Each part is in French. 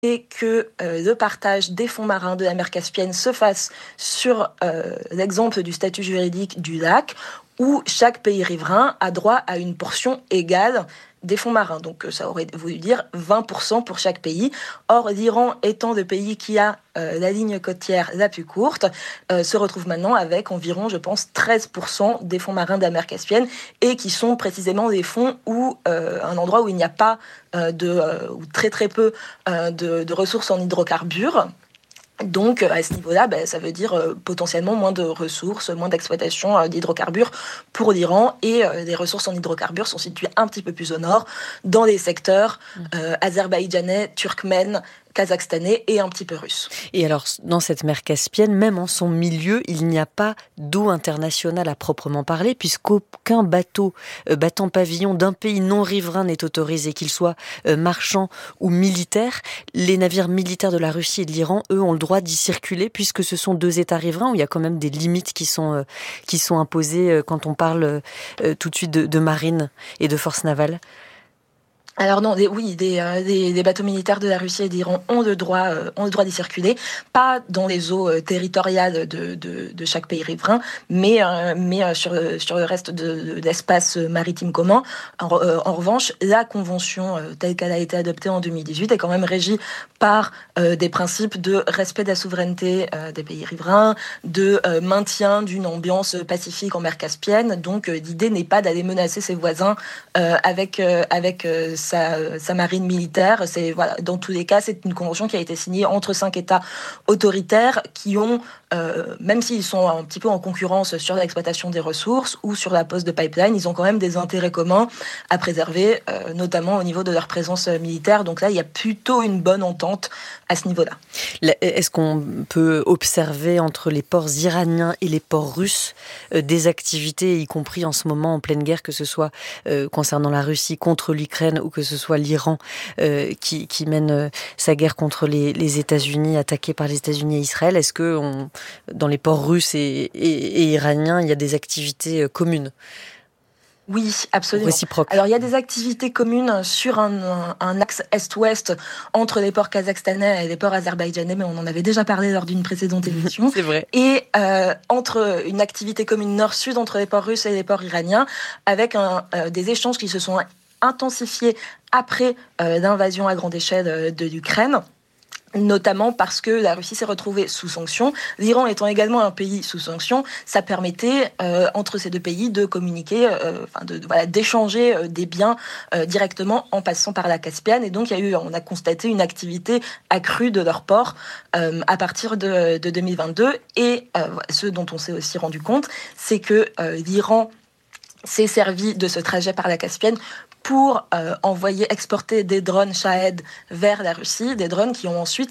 et que le partage des fonds marins de la mer Caspienne se fasse sur l'exemple du statut juridique du lac, où chaque pays riverain a droit à une portion égale des fonds marins. Donc ça aurait voulu dire 20% pour chaque pays. Or, l'Iran étant le pays qui a la ligne côtière la plus courte, se retrouve maintenant avec environ, je pense, 13% des fonds marins de la mer Caspienne, et qui sont précisément des fonds où un endroit où il n'y a pas ou très très peu de ressources en hydrocarbures. Donc, à ce niveau-là, ça veut dire potentiellement moins de ressources, moins d'exploitation d'hydrocarbures pour l'Iran. Et les ressources en hydrocarbures sont situées un petit peu plus au nord, dans les secteurs azerbaïdjanais, turkmènes, kazakhstanais et un petit peu russe. Et alors, dans cette mer Caspienne, même en son milieu, il n'y a pas d'eau internationale à proprement parler, puisqu'aucun bateau battant pavillon d'un pays non riverain n'est autorisé, qu'il soit marchand ou militaire. Les navires militaires de la Russie et de l'Iran, eux, ont le droit d'y circuler, puisque ce sont deux États riverains où il y a quand même des limites qui sont imposées quand on parle tout de suite de marine et de force navale. Alors non, des bateaux militaires de la Russie et d'Iran ont le droit d'y circuler, pas dans les eaux territoriales de chaque pays riverain, mais sur le reste de l'espace maritime commun. En revanche, la convention telle qu'elle a été adoptée en 2018 est quand même régie par des principes de respect de la souveraineté des pays riverains, de maintien d'une ambiance pacifique en mer Caspienne. Donc l'idée n'est pas d'aller menacer ses voisins avec sa marine militaire. Dans tous les cas, c'est une convention qui a été signée entre 5 États autoritaires qui ont, même s'ils sont un petit peu en concurrence sur l'exploitation des ressources ou sur la pose de pipeline, ils ont quand même des intérêts communs à préserver, notamment au niveau de leur présence militaire. Donc là, il y a plutôt une bonne entente à ce niveau-là. Est-ce qu'on peut observer entre les ports iraniens et les ports russes des activités, y compris en ce moment en pleine guerre, que ce soit concernant la Russie contre l'Ukraine ou que ce soit l'Iran qui mène sa guerre contre les États-Unis, attaqué par les États-Unis et Israël? Est-ce que dans les ports russes et iraniens, il y a des activités communes? Oui, absolument. Réciproque. Alors, il y a des activités communes sur un axe est-ouest entre les ports kazakhstanais et les ports azerbaïdjanais, mais on en avait déjà parlé lors d'une précédente émission. C'est vrai. Et entre une activité commune nord-sud entre les ports russes et les ports iraniens, avec des échanges qui se sont intensifiés après l'invasion à grande échelle de l'Ukraine. Notamment parce que la Russie s'est retrouvée sous sanctions. L'Iran étant également un pays sous sanctions, ça permettait entre ces deux pays de communiquer, d'échanger des biens directement en passant par la Caspienne. Et donc on a constaté une activité accrue de leur port à partir de 2022. Et ce dont on s'est aussi rendu compte, c'est que l'Iran s'est servi de ce trajet par la Caspienne pour exporter des drones Shahed vers la Russie, des drones qui ont ensuite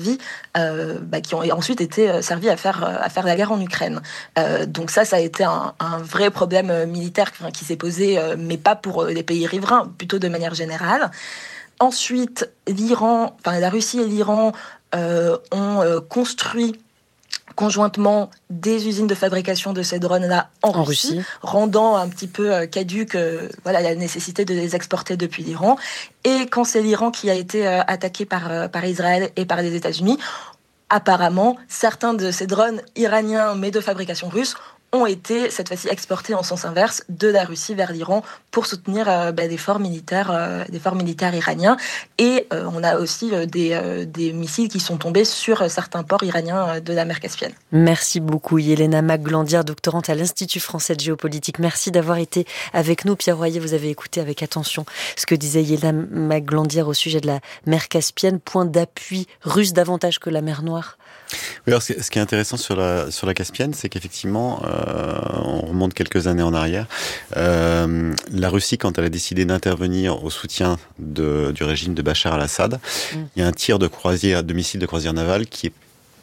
été servis à faire la guerre en Ukraine. Donc ça a été un vrai problème militaire qui s'est posé, mais pas pour les pays riverains, plutôt de manière générale. Ensuite, la Russie et l'Iran ont construit conjointement des usines de fabrication de ces drones-là en Russie, rendant un petit peu caduque la nécessité de les exporter depuis l'Iran. Et quand c'est l'Iran qui a été attaqué par Israël et par les États-Unis, apparemment, certains de ces drones iraniens, mais de fabrication russe, ont été cette fois-ci exportés en sens inverse de la Russie vers l'Iran pour soutenir l'effort militaire iranien. Et on a aussi des missiles qui sont tombés sur certains ports iraniens de la mer Caspienne. Merci beaucoup Yelena Maglandière, doctorante à l'Institut français de géopolitique. Merci d'avoir été avec nous. Pierre Royer, vous avez écouté avec attention ce que disait Yelena Maglandière au sujet de la mer Caspienne, point d'appui russe davantage que la mer Noire. Oui, alors ce qui est intéressant sur la Caspienne, c'est qu'effectivement, on remonte quelques années en arrière, la Russie, quand elle a décidé d'intervenir au soutien du régime de Bachar al-Assad, il y a un tir de missiles de croisière navale qui est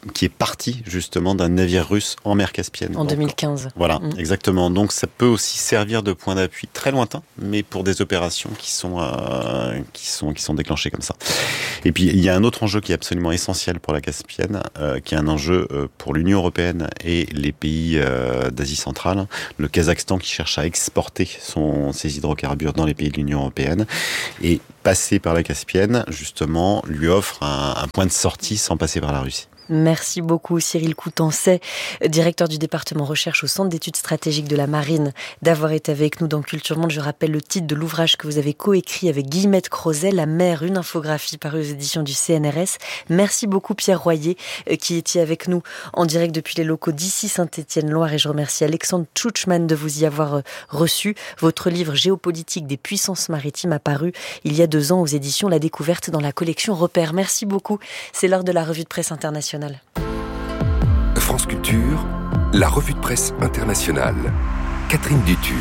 qui est parti justement d'un navire russe en mer Caspienne. En 2015. Voilà, exactement. Donc ça peut aussi servir de point d'appui très lointain, mais pour des opérations qui sont déclenchées comme ça. Et puis il y a un autre enjeu qui est absolument essentiel pour la Caspienne, qui est un enjeu pour l'Union européenne et les pays d'Asie centrale. Le Kazakhstan qui cherche à exporter ses hydrocarbures dans les pays de l'Union européenne, et passer par la Caspienne justement lui offre un point de sortie sans passer par la Russie. Merci beaucoup Cyril Coutancet, directeur du département recherche au Centre d'études stratégiques de la Marine, d'avoir été avec nous dans Culture Monde. Je rappelle le titre de l'ouvrage que vous avez coécrit avec Guillemette Crozet, La mer, une infographie parue aux éditions du CNRS. Merci beaucoup Pierre Royer qui était avec nous en direct depuis les locaux d'ici Saint-Étienne-Loire, et je remercie Alexandre Tchouchman de vous y avoir reçu. Votre livre Géopolitique des puissances maritimes a paru il y a 2 ans aux éditions La Découverte dans la collection Repères. Merci beaucoup. C'est l'heure de la revue de presse internationale. France Culture, la revue de presse internationale. Catherine Dutu.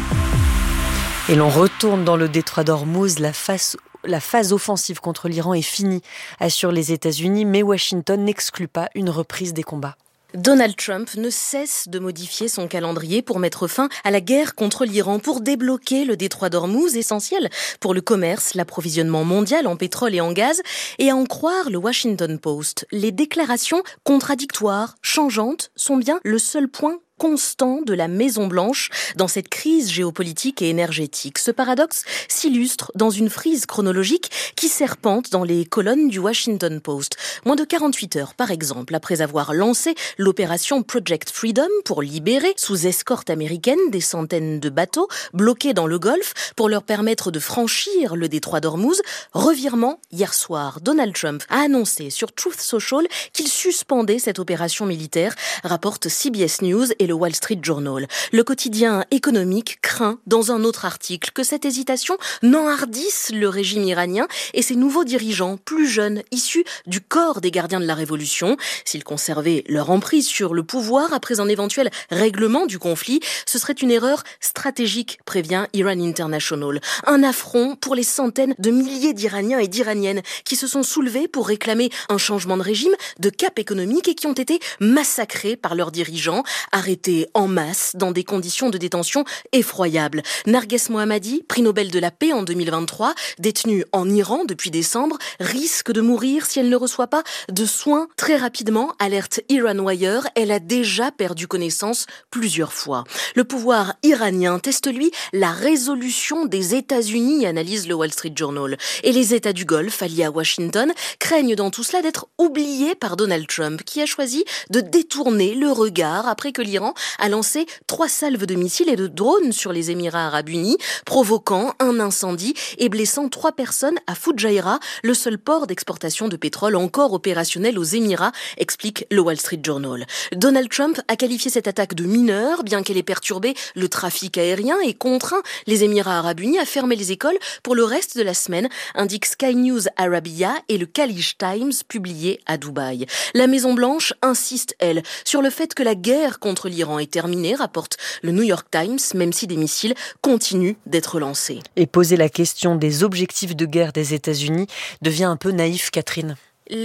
Et l'on retourne dans le détroit d'Ormuz. La phase offensive contre l'Iran est finie, assurent les États-Unis, mais Washington n'exclut pas une reprise des combats. Donald Trump ne cesse de modifier son calendrier pour mettre fin à la guerre contre l'Iran, pour débloquer le détroit d'Ormuz, essentiel pour le commerce, l'approvisionnement mondial en pétrole et en gaz. Et à en croire le Washington Post, les déclarations contradictoires, changeantes, sont bien le seul point constant de la Maison-Blanche dans cette crise géopolitique et énergétique. Ce paradoxe s'illustre dans une frise chronologique qui serpente dans les colonnes du Washington Post. Moins de 48 heures, par exemple, après avoir lancé l'opération Project Freedom pour libérer, sous escorte américaine, des centaines de bateaux bloqués dans le Golfe pour leur permettre de franchir le détroit d'Ormuz, revirement hier soir. Donald Trump a annoncé sur Truth Social qu'il suspendait cette opération militaire, rapporte CBS News et le Wall Street Journal. Le quotidien économique craint, dans un autre article, que cette hésitation n'enhardisse le régime iranien et ses nouveaux dirigeants, plus jeunes, issus du corps des gardiens de la révolution. S'ils conservaient leur emprise sur le pouvoir après un éventuel règlement du conflit, ce serait une erreur stratégique, prévient Iran International. Un affront pour les centaines de milliers d'Iraniens et d'Iraniennes qui se sont soulevés pour réclamer un changement de régime, de cap économique, et qui ont été massacrés par leurs dirigeants, arrêtés en masse dans des conditions de détention effroyables. Narges Mohammadi, prix Nobel de la paix en 2023, détenue en Iran depuis décembre, risque de mourir si elle ne reçoit pas de soins très rapidement, alerte Iran Wire. Elle a déjà perdu connaissance plusieurs fois. Le pouvoir iranien teste, lui, la résolution des États-Unis, analyse le Wall Street Journal. Et les États du Golfe, alliés à Washington, craignent dans tout cela d'être oubliés par Donald Trump, qui a choisi de détourner le regard après que l'Iran a lancé 3 salves de missiles et de drones sur les Émirats arabes unis, provoquant un incendie et blessant 3 personnes à Fujairah, le seul port d'exportation de pétrole encore opérationnel aux Émirats, explique le Wall Street Journal. Donald Trump a qualifié cette attaque de mineure, bien qu'elle ait perturbé le trafic aérien et contraint les Émirats arabes unis à fermer les écoles pour le reste de la semaine, indique Sky News Arabia et le Khaleej Times, publié à Dubaï. La Maison-Blanche insiste, elle, sur le fait que la guerre contre l'Iran est terminée, rapporte le New York Times, même si des missiles continuent d'être lancés. Et poser la question des objectifs de guerre des États-Unis devient un peu naïf, Catherine.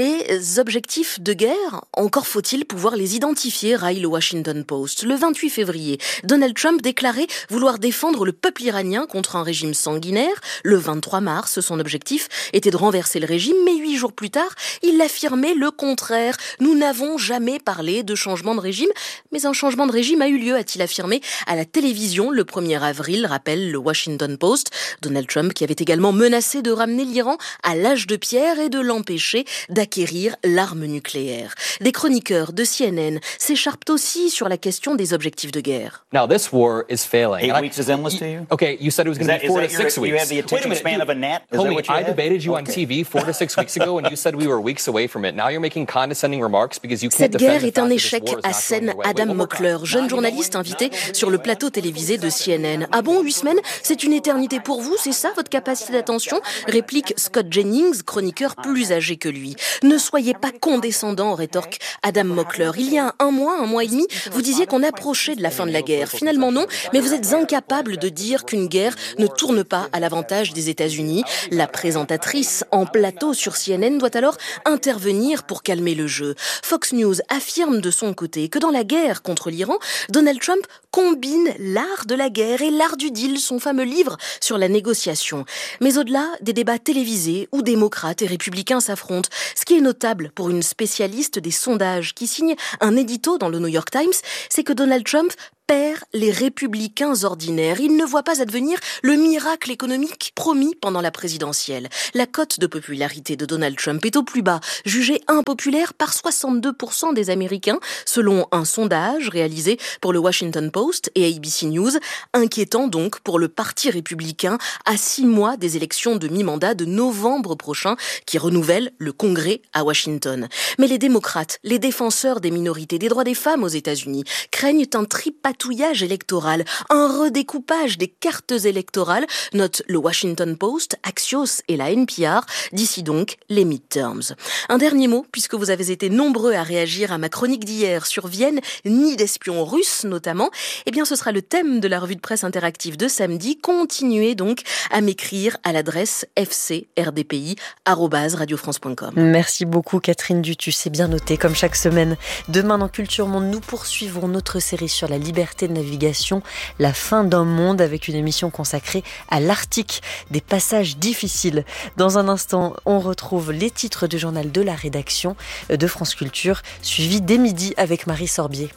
Les objectifs de guerre, encore faut-il pouvoir les identifier, raille le Washington Post. Le 28 février, Donald Trump déclarait vouloir défendre le peuple iranien contre un régime sanguinaire. Le 23 mars, son objectif était de renverser le régime, mais 8 jours plus tard, il affirmait le contraire. Nous n'avons jamais parlé de changement de régime, mais un changement de régime a eu lieu, a-t-il affirmé à la télévision le 1er avril, rappelle le Washington Post. Donald Trump qui avait également menacé de ramener l'Iran à l'âge de pierre et de l'empêcher d'acquérir l'arme nucléaire. Des chroniqueurs de CNN s'écharpent aussi sur la question des objectifs de guerre. Now this war is failing. 8 weeks is endless to you? Okay, you said it was going to be 4 to 6 weeks. You have the attention span of a gnat? Is that what you I have? debated you on TV 4 to 6 weeks ago and you said we were weeks away from it. Now you're making condescending remarks because you can't Cette defend guerre the est un fact that this échec, war is not going assène your way. Adam Wait, Mockler, jeune journaliste invité sur le plateau télévisé de CNN. Ah bon, 8 semaines, c'est une éternité pour vous, c'est ça votre capacité d'attention? Réplique Scott Jennings, chroniqueur plus âgé que lui. Ne soyez pas condescendants, rétorque Adam Mockler. Il y a un mois et demi, vous disiez qu'on approchait de la fin de la guerre. Finalement non, mais vous êtes incapable de dire qu'une guerre ne tourne pas à l'avantage des États-Unis. La présentatrice en plateau sur CNN doit alors intervenir pour calmer le jeu. Fox News affirme de son côté que dans la guerre contre l'Iran, Donald Trump combine l'art de la guerre et l'art du deal, son fameux livre sur la négociation. Mais au-delà des débats télévisés où démocrates et républicains s'affrontent, ce qui est notable pour une spécialiste des sondages qui signe un édito dans le New York Times, c'est que Donald Trump perd les républicains ordinaires. Il ne voit pas advenir le miracle économique promis pendant la présidentielle. La cote de popularité de Donald Trump est au plus bas, jugé impopulaire par 62% des Américains, selon un sondage réalisé pour le Washington Post et ABC News, inquiétant donc pour le Parti républicain à 6 mois des élections de mi-mandat de novembre prochain qui renouvellent le Congrès à Washington. Mais les démocrates, les défenseurs des minorités, des droits des femmes aux États-Unis, craignent un tripatouillage électoral, un redécoupage des cartes électorales, note le Washington Post, Axios et la NPR, d'ici donc les midterms. Un dernier mot, puisque vous avez été nombreux à réagir à ma chronique d'hier sur Vienne, nid d'espions russes notamment, eh bien ce sera le thème de la revue de presse interactive de samedi. Continuez donc à m'écrire à l'adresse fcrdpi@radiofrance.com. Merci beaucoup Catherine Dutu, c'est bien noté comme chaque semaine. Demain dans Culture Monde, nous poursuivrons notre série sur la liberté de navigation, la fin d'un monde, avec une émission consacrée à l'Arctique, des passages difficiles. Dans un instant, on retrouve les titres du journal de la rédaction de France Culture, suivi dès midi avec Marie Sorbier.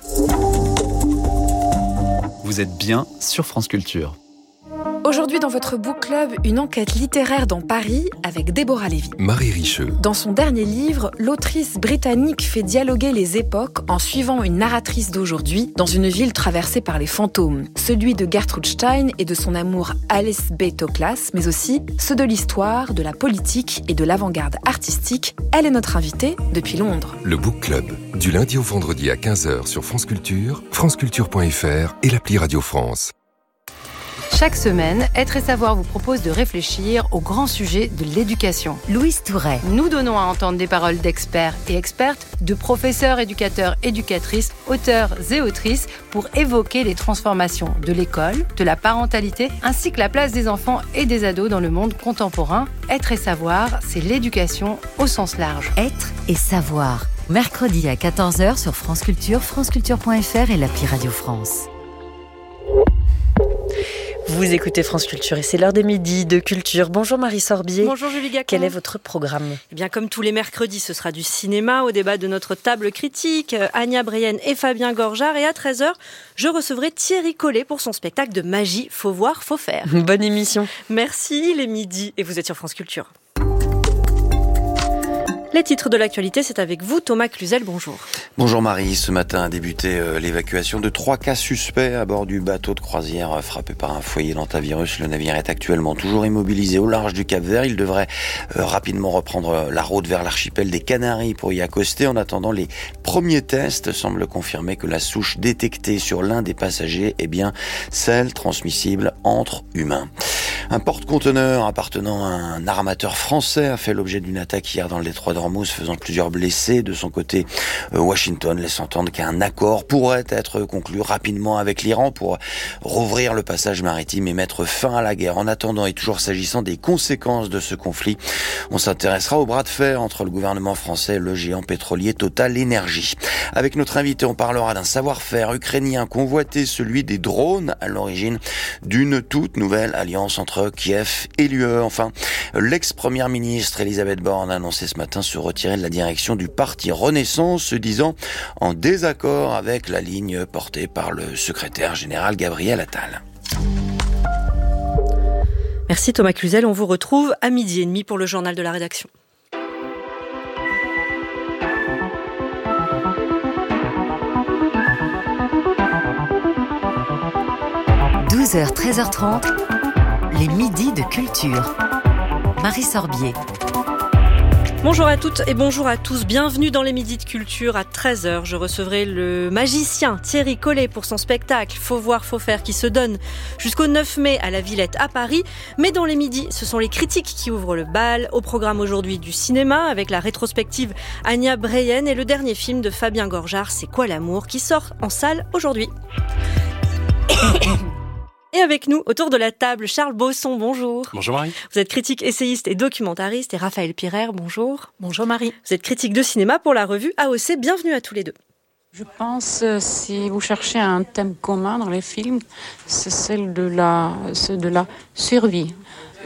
Vous êtes bien sur France Culture. Aujourd'hui dans votre book club, une enquête littéraire dans Paris avec Déborah Lévy. Marie Richeux. Dans son dernier livre, l'autrice britannique fait dialoguer les époques en suivant une narratrice d'aujourd'hui dans une ville traversée par les fantômes. Celui de Gertrude Stein et de son amour Alice B. Toklas, mais aussi ceux de l'histoire, de la politique et de l'avant-garde artistique. Elle est notre invitée depuis Londres. Le book club, du lundi au vendredi à 15h sur France Culture, franceculture.fr et l'appli Radio France. Chaque semaine, Être et Savoir vous propose de réfléchir au grand sujet de l'éducation. Louise Touret. Nous donnons à entendre des paroles d'experts et expertes, de professeurs, éducateurs, éducatrices, auteurs et autrices pour évoquer les transformations de l'école, de la parentalité, ainsi que la place des enfants et des ados dans le monde contemporain. Être et Savoir, c'est l'éducation au sens large. Être et Savoir. Mercredi à 14h sur France Culture, franceculture.fr et l'appli Radio France. Vous écoutez France Culture et c'est l'heure des midis de culture. Bonjour Marie Sorbier. Bonjour Julie Gacon. Quel est votre programme ? Eh bien, comme tous les mercredis, ce sera du cinéma au débat de notre table critique, Anya Brienne et Fabien Gorjard. Et à 13h, je recevrai Thierry Collet pour son spectacle de magie. Faut voir, faut faire. Bonne émission. Merci, il est midi et vous êtes sur France Culture. Les titres de l'actualité, c'est avec vous, Thomas Cluzel, bonjour. Bonjour Marie, ce matin a débuté l'évacuation de 3 cas suspects à bord du bateau de croisière frappé par un foyer d'hantavirus. Le navire est actuellement toujours immobilisé au large du Cap-Vert. Il devrait rapidement reprendre la route vers l'archipel des Canaries pour y accoster. En attendant, les premiers tests semblent confirmer que la souche détectée sur l'un des passagers est bien celle transmissible entre humains. Un porte-conteneur appartenant à un armateur français a fait l'objet d'une attaque hier dans le détroit d'Ormuz, faisant plusieurs blessés. De son côté, Washington laisse entendre qu'un accord pourrait être conclu rapidement avec l'Iran pour rouvrir le passage maritime et mettre fin à la guerre. En attendant, et toujours s'agissant des conséquences de ce conflit, on s'intéressera au bras de fer entre le gouvernement français et le géant pétrolier Total Energy. Avec notre invité, on parlera d'un savoir-faire ukrainien convoité, celui des drones, à l'origine d'une toute nouvelle alliance entre Kiev et l'UE. Enfin, l'ex-première ministre Elisabeth Borne a annoncé ce matin se retirer de la direction du parti Renaissance, se disant en désaccord avec la ligne portée par le secrétaire général Gabriel Attal. Merci Thomas Cluzel, on vous retrouve à 12h30 pour le journal de la rédaction. – 12h, 13h30, les midis de culture. Marie Sorbier. Bonjour à toutes et bonjour à tous. Bienvenue dans les Midis de Culture. À 13h, je recevrai le magicien Thierry Collet pour son spectacle Faut voir, faut faire qui se donne jusqu'au 9 mai à la Villette à Paris. Mais dans les Midis, ce sont les critiques qui ouvrent le bal. Au programme aujourd'hui du cinéma avec la rétrospective Anya Breyen et le dernier film de Fabien Gorjard, C'est quoi l'amour, qui sort en salle aujourd'hui. Et avec nous, autour de la table, Charles Bosson, bonjour. Bonjour Marie. Vous êtes critique, essayiste et documentariste. Et Raphaël Pirer, bonjour. Bonjour Marie. Vous êtes critique de cinéma pour la revue AOC. Bienvenue à tous les deux. Je pense, si vous cherchez un thème commun dans les films, c'est celle de la survie.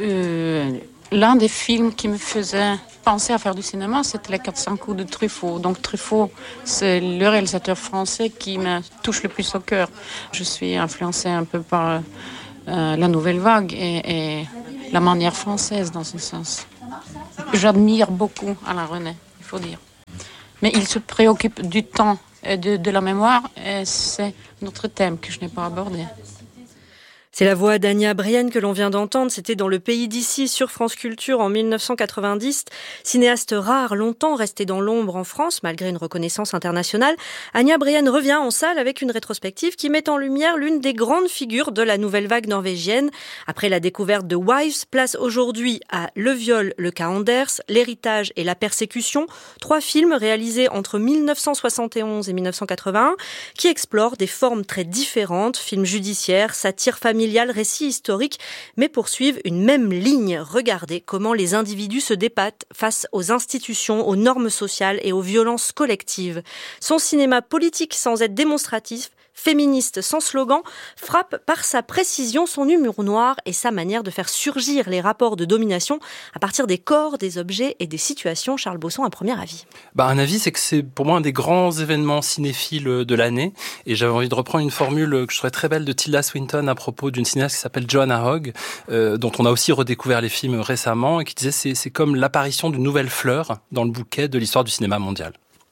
L'un des films qui me faisait penser à faire du cinéma, c'était Les 400 coups de Truffaut. Donc Truffaut, c'est le réalisateur français qui me touche le plus au cœur. Je suis influencée un peu par la nouvelle vague et la manière française dans ce sens. J'admire beaucoup Alain Resnais, il faut dire. Mais il se préoccupe du temps et de la mémoire, et c'est notre thème que je n'ai pas abordé. C'est la voix d'Anya Breyen que l'on vient d'entendre. C'était dans Le Pays d'ici sur France Culture en 1990. Cinéaste rare, longtemps resté dans l'ombre en France, malgré une reconnaissance internationale, Anya Breyen revient en salle avec une rétrospective qui met en lumière l'une des grandes figures de la nouvelle vague norvégienne. Après la découverte de Wives, place aujourd'hui à Le viol, le cas Anders, L'héritage et la persécution, 3 films réalisés entre 1971 et 1981 qui explorent des formes très différentes, films judiciaires, satire familiale, récit historique, mais poursuivent une même ligne. Regardez comment les individus se débattent face aux institutions, aux normes sociales et aux violences collectives. Son cinéma politique sans être démonstratif, féministe sans slogan, frappe par sa précision, son humour noir et sa manière de faire surgir les rapports de domination à partir des corps, des objets et des situations. Charles Bosson, un premier avis. Un avis, c'est que c'est pour moi un des grands événements cinéphiles de l'année, et j'avais envie de reprendre une formule que je trouvais très belle de Tilda Swinton à propos d'une cinéaste qui s'appelle Joanna Hogg, dont on a aussi redécouvert les films récemment, et qui disait c'est comme l'apparition d'une nouvelle fleur dans le bouquet de l'histoire du cinéma mondial.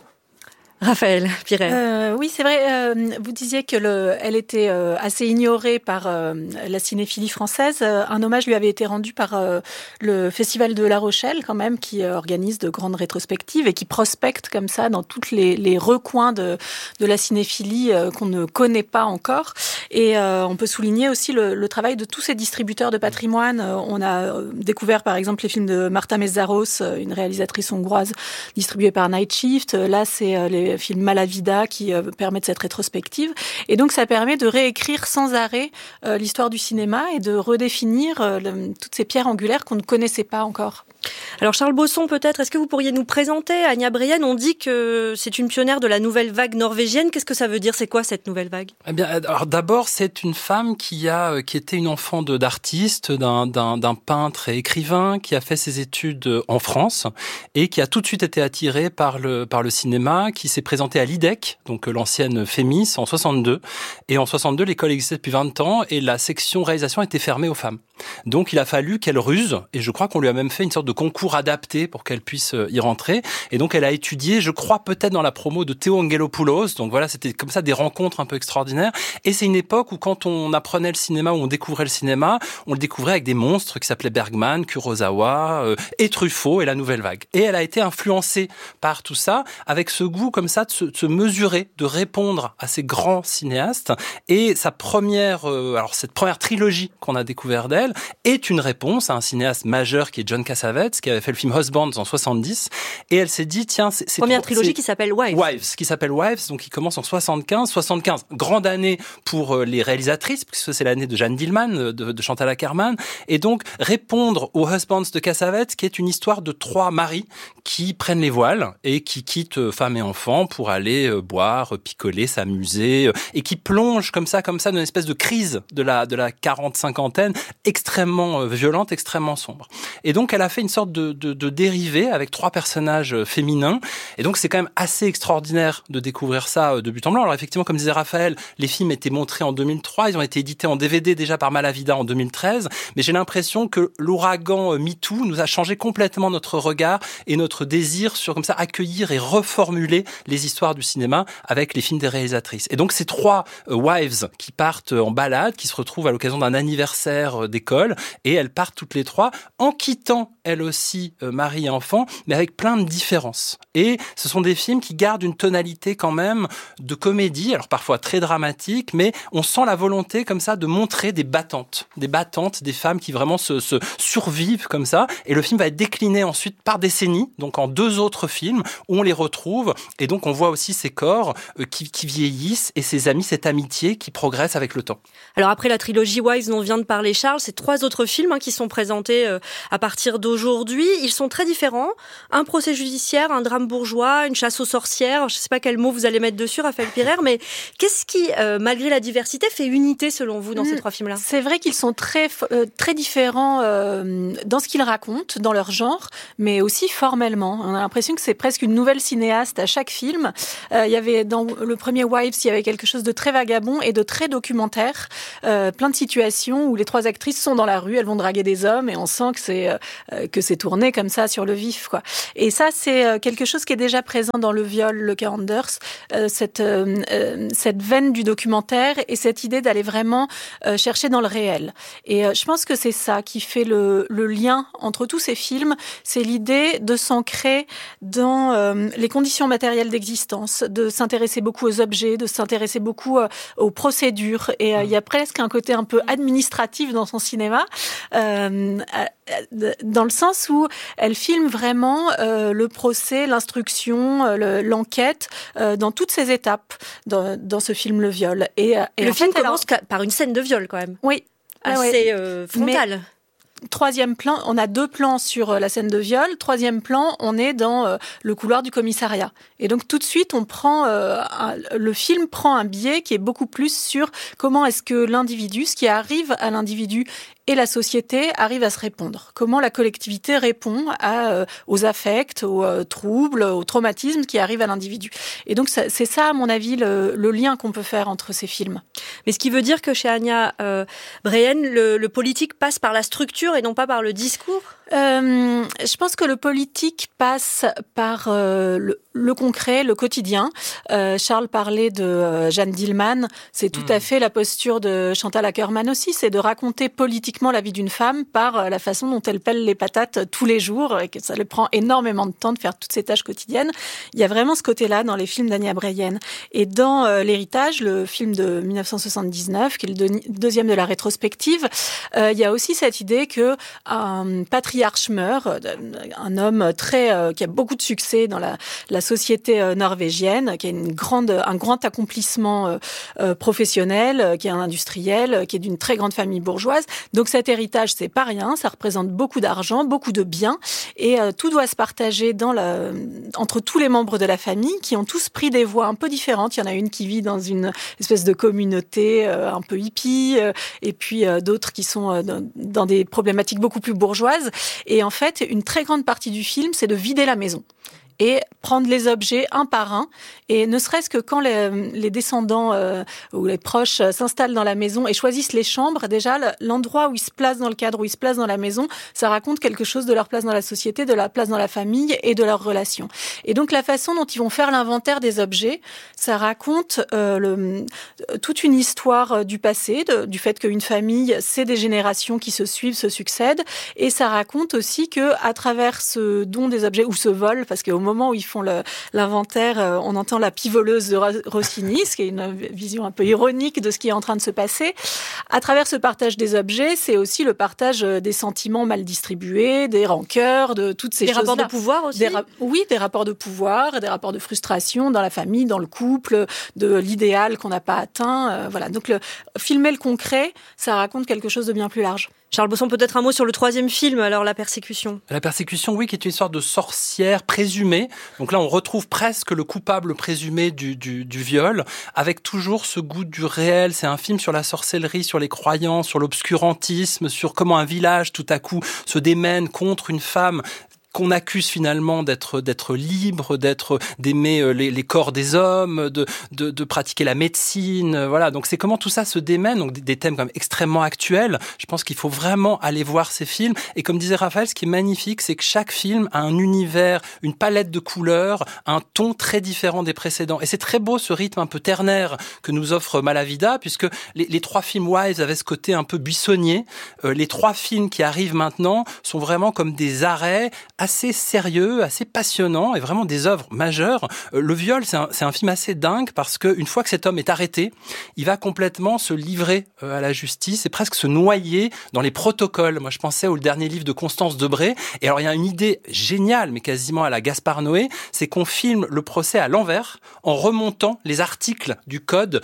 Raphaël Piret. Oui, c'est vrai. Vous disiez elle était assez ignorée par la cinéphilie française. Un hommage lui avait été rendu par le Festival de La Rochelle, quand même, qui organise de grandes rétrospectives et qui prospecte comme ça dans tous les recoins de la cinéphilie qu'on ne connaît pas encore. Et on peut souligner aussi le travail de tous ces distributeurs de patrimoine. On a découvert, par exemple, les films de Marta Mészáros, une réalisatrice hongroise, distribuée par Night Shift. Là, c'est les films Malavida qui permettent cette rétrospective. Et donc, ça permet de réécrire sans arrêt l'histoire du cinéma et de redéfinir toutes ces pierres angulaires qu'on ne connaissait pas encore. Alors Charles Bosson, peut-être, est-ce que vous pourriez nous présenter Anya Breyen? On dit que c'est une pionnière de la nouvelle vague norvégienne. Qu'est-ce que ça veut dire? C'est quoi cette nouvelle vague? Eh bien, alors d'abord, c'est une femme qui était une enfant d'artiste, d'un peintre et écrivain, qui a fait ses études en France et qui a tout de suite été attirée par le cinéma, qui s'est présentée à l'IDEC, donc l'ancienne Fémis, en 62. Et en 62, l'école existait depuis 20 ans et la section réalisation était fermée aux femmes. Donc il a fallu qu'elle ruse, et je crois qu'on lui a même fait une sorte de concours adapté pour qu'elle puisse y rentrer. Et donc elle a étudié, je crois peut-être dans la promo de Théo Angelopoulos. Donc voilà, c'était comme ça des rencontres un peu extraordinaires. Et c'est une époque où quand on apprenait le cinéma, où on découvrait le cinéma, on le découvrait avec des monstres qui s'appelaient Bergman, Kurosawa et Truffaut et la nouvelle vague. Et elle a été influencée par tout ça, avec ce goût comme ça de se mesurer, de répondre à ces grands cinéastes. Et sa première, alors cette première trilogie qu'on a découvert d'elle est une réponse à un cinéaste majeur qui est John Cassavetes, qui avait fait le film Husbands en 70. Et elle s'est dit, tiens, c'est première trilogie qui s'appelle Wives. Qui s'appelle Wives, donc qui commence en 75. 75, grande année pour les réalisatrices, puisque c'est l'année de Jeanne Dielman, de Chantal Akerman. Et donc, répondre au Husbands de Cassavetes, qui est une histoire de 3 maris qui prennent les voiles et qui quittent femme et enfants pour aller boire, picoler, s'amuser, et qui plongent comme ça, dans une espèce de crise de la 40-50aine, extrêmement violente, extrêmement sombre. Et donc, elle a fait une sorte de dérivé avec 3 personnages féminins. Et donc, c'est quand même assez extraordinaire de découvrir ça de but en blanc. Alors, effectivement, comme disait Raphaël, les films étaient montrés en 2003. Ils ont été édités en DVD déjà par Malavida en 2013. Mais j'ai l'impression que l'ouragan MeToo nous a changé complètement notre regard et notre désir sur, comme ça, accueillir et reformuler les histoires du cinéma avec les films des réalisatrices. Et donc, ces 3 wives qui partent en balade, qui se retrouvent à l'occasion d'un anniversaire des l'école, et elles partent toutes les trois en quittant elle aussi mari et enfant, mais avec plein de différences. Et ce sont des films qui gardent une tonalité quand même de comédie, alors parfois très dramatique, mais on sent la volonté comme ça de montrer des battantes, des femmes qui vraiment se survivent comme ça. Et le film va être décliné ensuite par décennies, donc en 2 autres films où on les retrouve. Et donc on voit aussi ces corps qui vieillissent et ces amis, cette amitié qui progresse avec le temps. Alors après la trilogie Wives dont vient de parler Charles, c'est 3 autres films qui sont présentés à partir d'aujourd'hui. Ils sont très différents. Un procès judiciaire, un drame bourgeois, une chasse aux sorcières. Je ne sais pas quel mot vous allez mettre dessus, Raphaël Pirer, mais qu'est-ce qui, malgré la diversité, fait unité selon vous dans ces 3 films-là ? C'est vrai qu'ils sont très différents dans ce qu'ils racontent, dans leur genre, mais aussi formellement. On a l'impression que c'est presque une nouvelle cinéaste à chaque film. Il y avait dans le premier Wives, il y avait quelque chose de très vagabond et de très documentaire. Plein de situations où les 3 actrices sont dans la rue, elles vont draguer des hommes et on sent que c'est tourné comme ça sur le vif, quoi. Et ça, c'est quelque chose qui est déjà présent dans Le Viol, le cas Anders, cette veine du documentaire et cette idée d'aller vraiment chercher dans le réel. Et je pense que c'est ça qui fait le lien entre tous ces films, c'est l'idée de s'ancrer dans les conditions matérielles d'existence, de s'intéresser beaucoup aux objets, de s'intéresser beaucoup aux procédures. Et il y a presque un côté un peu administratif dans son cinéma, dans le sens où elle filme vraiment le procès, l'instruction, l'enquête dans toutes ses étapes dans ce film Le Viol. Et le film commence par une scène de viol quand même. Oui. Assez frontale. Troisième plan, on a 2 plans sur la scène de viol. 3e plan, on est dans le couloir du commissariat. Et donc tout de suite, le film prend un biais qui est beaucoup plus sur comment est-ce que l'individu, ce qui arrive à l'individu et la société arrive à se répondre. Comment la collectivité répond aux affects, aux troubles, aux traumatismes qui arrivent à l'individu. Et donc c'est ça, à mon avis, le lien qu'on peut faire entre ces films. Mais ce qui veut dire que chez Anya Brienne, le politique passe par la structure et non pas par le discours ? Je pense que le politique passe par le concret, le quotidien. Charles parlait de Jeanne Dillman. C'est tout à fait la posture de Chantal Akerman aussi, c'est de raconter politiquement la vie d'une femme par la façon dont elle pèle les patates tous les jours et que ça lui prend énormément de temps de faire toutes ces tâches quotidiennes. Il y a vraiment ce côté-là dans les films d'Anya Brienne. Et dans L'Héritage, le film de 1979, qui est le 2e de la rétrospective, il y a aussi cette idée que un patriarche meurt, un homme qui a beaucoup de succès dans la société norvégienne, qui a un grand accomplissement professionnel, qui est un industriel, qui est d'une très grande famille bourgeoise. Donc cet héritage, c'est pas rien, ça représente beaucoup d'argent, beaucoup de biens, et tout doit se partager entre tous les membres de la famille, qui ont tous pris des voies un peu différentes. Il y en a une qui vit dans une espèce de communauté un peu hippie, et puis d'autres qui sont dans des problématiques beaucoup plus bourgeoises. Et en fait, une très grande partie du film, c'est de vider la maison et prendre les objets un par un. Et ne serait-ce que quand les descendants ou les proches s'installent dans la maison et choisissent les chambres, déjà, l'endroit où ils se placent dans le cadre, où ils se placent dans la maison, ça raconte quelque chose de leur place dans la société, de leur place dans la famille et de leurs relations. Et donc, la façon dont ils vont faire l'inventaire des objets, ça raconte toute une histoire du passé, du fait qu'une famille, c'est des générations qui se suivent, se succèdent. Et ça raconte aussi que à travers ce don des objets, ou ce vol, parce qu'au moment où ils font l'inventaire, on entend la pivoleuse de Rossini, ce qui est une vision un peu ironique de ce qui est en train de se passer. À travers ce partage des objets, c'est aussi le partage des sentiments mal distribués, des rancœurs, de toutes ces choses-là. Des rapports de pouvoir aussi ? Oui, des rapports de pouvoir, des rapports de frustration dans la famille, dans le couple, de l'idéal qu'on n'a pas atteint. Voilà. Donc, filmer le concret, ça raconte quelque chose de bien plus large. Charles Besson, peut-être un mot sur le 3e film, alors La Persécution. La Persécution, oui, qui est une histoire de sorcière présumée. Donc là, on retrouve presque le coupable présumé du viol, avec toujours ce goût du réel. C'est un film sur la sorcellerie, sur les croyances, sur l'obscurantisme, sur comment un village, tout à coup, se démène contre une femme qu'on accuse finalement d'être libre, d'aimer les corps des hommes, de pratiquer la médecine, voilà. Donc c'est comment tout ça se démène, donc des thèmes comme extrêmement actuels. Je pense qu'il faut vraiment aller voir ces films. Et comme disait Raphaël, ce qui est magnifique, c'est que chaque film a un univers, une palette de couleurs, un ton très différent des précédents. Et c'est très beau ce rythme un peu ternaire que nous offre Malavida, puisque les 3 films Wives avaient ce côté un peu buissonnier. Les 3 films qui arrivent maintenant sont vraiment comme des arrêts assez sérieux, assez passionnants et vraiment des œuvres majeures. Le viol, c'est un film assez dingue parce que une fois que cet homme est arrêté, il va complètement se livrer à la justice et presque se noyer dans les protocoles. Moi, je pensais au dernier livre de Constance Debré. Et alors, il y a une idée géniale, mais quasiment à la Gaspard Noé, c'est qu'on filme le procès à l'envers en remontant les articles du code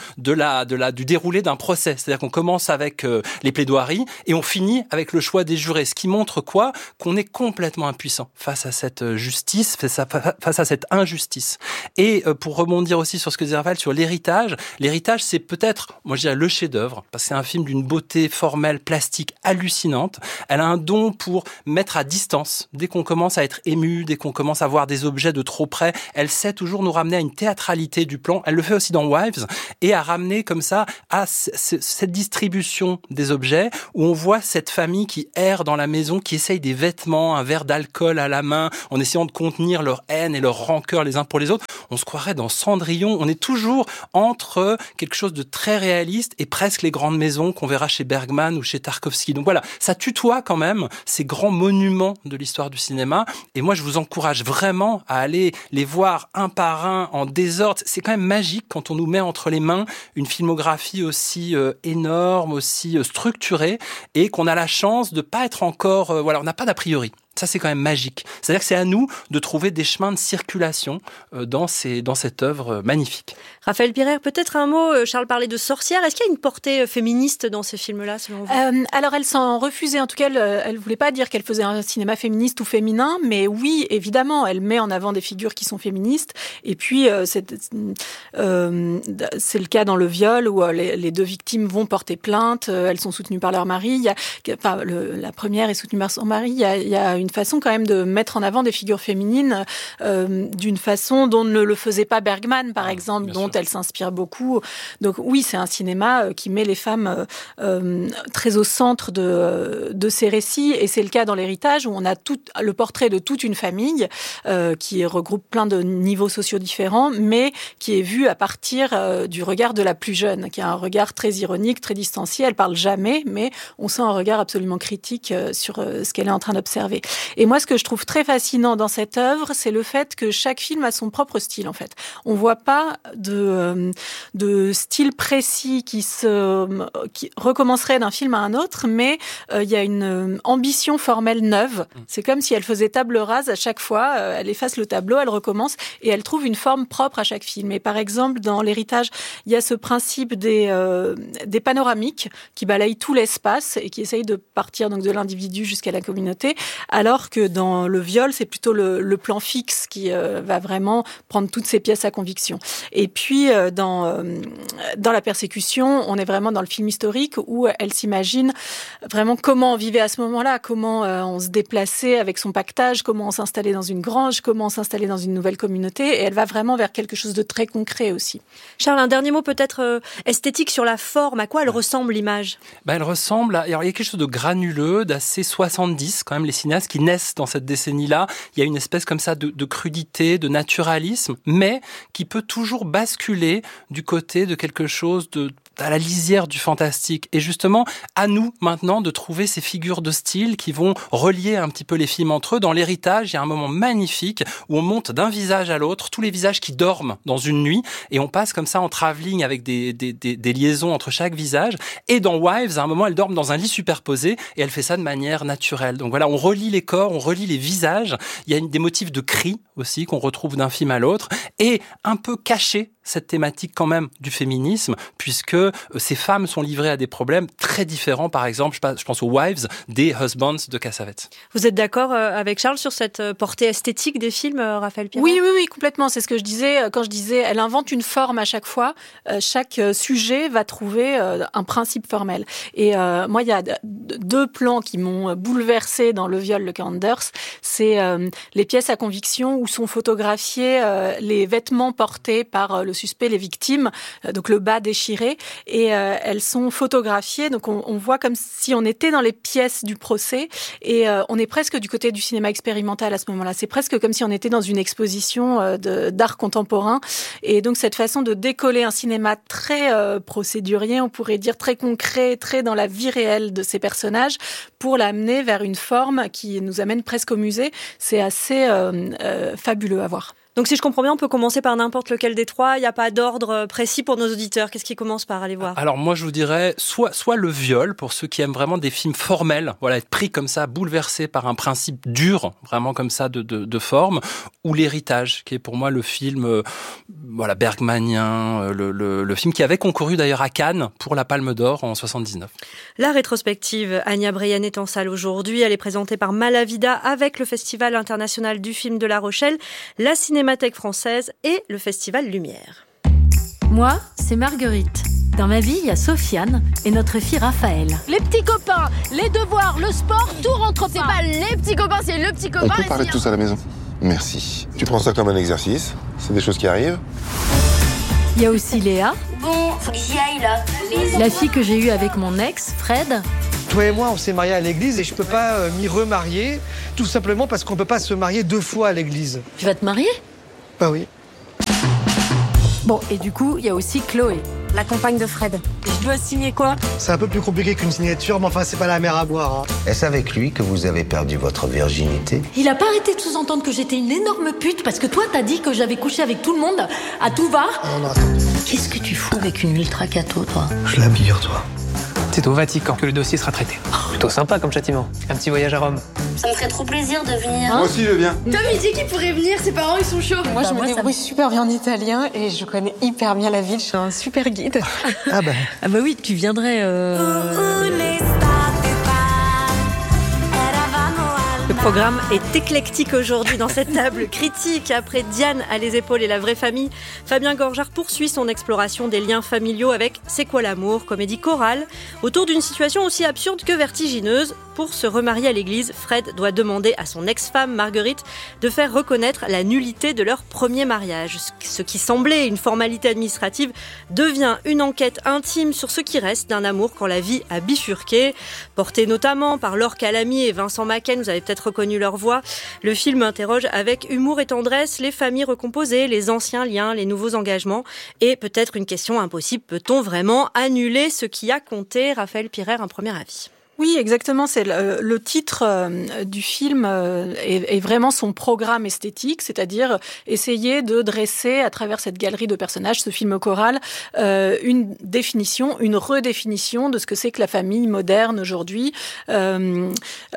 du déroulé d'un procès. C'est-à-dire qu'on commence avec les plaidoiries et on finit avec le choix des jurés. Ce qui montre quoi? Qu'on est complètement impuissant face à cette justice, face à cette injustice. Et pour rebondir aussi sur ce que disait Raphaël sur l'héritage, c'est peut-être, moi je dirais, le chef-d'œuvre, parce que c'est un film d'une beauté formelle, plastique hallucinante. Elle a un don pour mettre à distance. Dès qu'on commence à être ému, dès qu'on commence à voir des objets de trop près, elle sait toujours nous ramener à une théâtralité du plan. Elle le fait aussi dans Wives, et à ramener comme ça à cette distribution des objets, où on voit cette famille qui erre dans la maison, qui essaye des vêtements, un verre d'alcool à la main, en essayant de contenir leur haine et leur rancœur les uns pour les autres. On se croirait dans Cendrillon. On est toujours entre quelque chose de très réaliste et presque les grandes maisons qu'on verra chez Bergman ou chez Tarkovsky. Donc voilà, ça tutoie quand même ces grands monuments de l'histoire du cinéma. Et moi, je vous encourage vraiment à aller les voir un par un en désordre. C'est quand même magique quand on nous met entre les mains une filmographie aussi énorme, aussi structurée, et qu'on a la chance de pas être encore... on n'a pas d'a priori. Ça, c'est quand même magique. C'est-à-dire que c'est à nous de trouver des chemins de circulation dans cette œuvre magnifique. Raphaël Pirer, peut-être un mot. Charles parlait de sorcière. Est-ce qu'il y a une portée féministe dans ces films-là, selon vous? Alors, elle s'en refusait. En tout cas, elle voulait pas dire qu'elle faisait un cinéma féministe ou féminin, mais oui, évidemment, elle met en avant des figures qui sont féministes. Et puis, c'est le cas dans Le Viol, où les 2 victimes vont porter plainte. Elles sont soutenues par leur mari. La première est soutenue par son mari. Il y a une façon quand même de mettre en avant des figures féminines d'une façon dont ne le faisait pas Bergman, par exemple, dont elle s'inspire beaucoup. Donc oui, c'est un cinéma qui met les femmes très au centre de ses récits, et c'est le cas dans L'Héritage, où on a le portrait de toute une famille qui regroupe plein de niveaux sociaux différents, mais qui est vu à partir du regard de la plus jeune, qui a un regard très ironique, très distancié. Elle parle jamais, mais on sent un regard absolument critique sur ce qu'elle est en train d'observer. Et moi, ce que je trouve très fascinant dans cette œuvre, c'est le fait que chaque film a son propre style, en fait. On voit pas de style précis qui recommencerait d'un film à un autre, mais il y a une ambition formelle neuve. C'est comme si elle faisait table rase à chaque fois. Elle efface le tableau, elle recommence, et elle trouve une forme propre à chaque film. Et par exemple, dans L'Héritage, il y a ce principe des panoramiques qui balayent tout l'espace et qui essayent de partir donc de l'individu jusqu'à la communauté, alors que dans Le Viol, c'est plutôt le plan fixe qui va vraiment prendre toutes ces pièces à conviction. Et puis, dans La Persécution, on est vraiment dans le film historique où elle s'imagine vraiment comment on vivait à ce moment-là, comment on se déplaçait avec son pactage, comment on s'installait dans une grange, comment on s'installait dans une nouvelle communauté, et elle va vraiment vers quelque chose de très concret aussi. Charles, un dernier mot peut-être esthétique sur la forme. À quoi elle ressemble, l'image? Elle ressemble alors, il y a quelque chose de granuleux, d'assez 70, quand même, les cinéastes qui naissent dans cette décennie-là. Il y a une espèce comme ça de crudité, de naturalisme, mais qui peut toujours basculer du côté de quelque chose à la lisière du fantastique. Et justement, à nous maintenant de trouver ces figures de style qui vont relier un petit peu les films entre eux. Dans L'Héritage, il y a un moment magnifique où on monte d'un visage à l'autre, tous les visages qui dorment dans une nuit, et on passe comme ça en travelling avec des liaisons entre chaque visage. Et dans Wives, à un moment, elles dorment dans un lit superposé, et elle fait ça de manière naturelle. Donc voilà, on relie les corps, on relie les visages. Il y a des motifs de cris aussi qu'on retrouve d'un film à l'autre, et un peu caché cette thématique quand même du féminisme, puisque que ces femmes sont livrées à des problèmes très différents. Par exemple, je pense aux Wives des Husbands de Cassavetes. Vous êtes d'accord avec Charles sur cette portée esthétique des films, Raphaël Pirer ? Oui, complètement. C'est ce que je disais quand je disais, elle invente une forme à chaque fois. Chaque sujet va trouver un principe formel. Et moi, il y a deux plans qui m'ont bouleversée dans Le viol de Kanders. C'est les pièces à conviction où sont photographiés les vêtements portés par le suspect, les victimes, donc le bas déchiré. Et elles sont photographiées. Donc on voit comme si on était dans les pièces du procès. Et on est presque du côté du cinéma expérimental à ce moment-là. C'est presque comme si on était dans une exposition d'art contemporain. Et donc cette façon de décoller un cinéma très procédurier, on pourrait dire très concret, très dans la vie réelle de ces personnages, pour l'amener vers une forme qui nous amène presque au musée, c'est assez fabuleux à voir. Donc si je comprends bien, on peut commencer par n'importe lequel des trois. Il n'y a pas d'ordre précis pour nos auditeurs. Qu'est-ce qui commence par aller voir ? Alors moi je vous dirais soit Le viol pour ceux qui aiment vraiment des films formels, voilà, être pris comme ça, bouleversé par un principe dur, vraiment comme ça de forme, ou L'héritage, qui est pour moi le film bergmanien, le film qui avait concouru d'ailleurs à Cannes pour la Palme d'Or en 79. La rétrospective Ania Brienne est en salle aujourd'hui. Elle est présentée par Malavida avec le Festival international du film de La Rochelle, la Cinémathèque française et le Festival Lumière. Moi, c'est Marguerite. Dans ma vie, il y a Sofiane et notre fille Raphaël. Les petits copains, les devoirs, le sport, tout rentre pas. C'est pas les petits copains, c'est le petit copain. On peut parler de tout ça à la maison ? Merci. Tu prends ça comme un exercice, c'est des choses qui arrivent. Il y a aussi Léa. Bon, faut que j'y aille là. La fille que j'ai eue avec mon ex, Fred. Toi et moi, on s'est mariés à l'église et je peux pas m'y remarier, tout simplement parce qu'on peut pas se marier 2 fois à l'église. Tu vas te marier ? Bah oui. Bon, et du coup, il y a aussi Chloé. La compagne de Fred. Je dois signer quoi ? C'est un peu plus compliqué qu'une signature, mais enfin, c'est pas la mer à boire. Hein. Est-ce avec lui que vous avez perdu votre virginité ? Il a pas arrêté de sous-entendre que j'étais une énorme pute parce que toi, t'as dit que j'avais couché avec tout le monde, à tout va. Non, attends. Qu'est-ce que tu fous avec une ultra-cato, toi ? Je l'abille, toi. C'est au Vatican que le dossier sera traité. Plutôt sympa comme châtiment. Un petit voyage à Rome. Ça me ferait trop plaisir de venir. Moi aussi, je viens. Tom, il dit qu'il pourrait venir, ses parents, ils sont chauds. Moi, je me débrouille super bien en italien et je connais hyper bien la ville. Je suis un super guide. Ah bah oui, tu viendrais... Le programme est éclectique aujourd'hui dans cette table critique. Après Diane à les épaules et la vraie famille, Fabien Gorjard poursuit son exploration des liens familiaux avec C'est quoi l'amour, comédie chorale, autour d'une situation aussi absurde que vertigineuse. Pour se remarier à l'église, Fred doit demander à son ex-femme Marguerite de faire reconnaître la nullité de leur premier mariage. Ce qui semblait une formalité administrative devient une enquête intime sur ce qui reste d'un amour quand la vie a bifurqué. Porté notamment par Laure Calamy et Vincent Macken, vous avez peut-être reconnu leur voix, le film interroge avec humour et tendresse les familles recomposées, les anciens liens, les nouveaux engagements et peut-être une question impossible, peut-on vraiment annuler ce qui a compté ? Raphaël Pirer, un premier avis. Oui, exactement. C'est le titre du film est vraiment son programme esthétique, c'est-à-dire essayer de dresser à travers cette galerie de personnages, ce film choral, une définition, une redéfinition de ce que c'est que la famille moderne aujourd'hui, une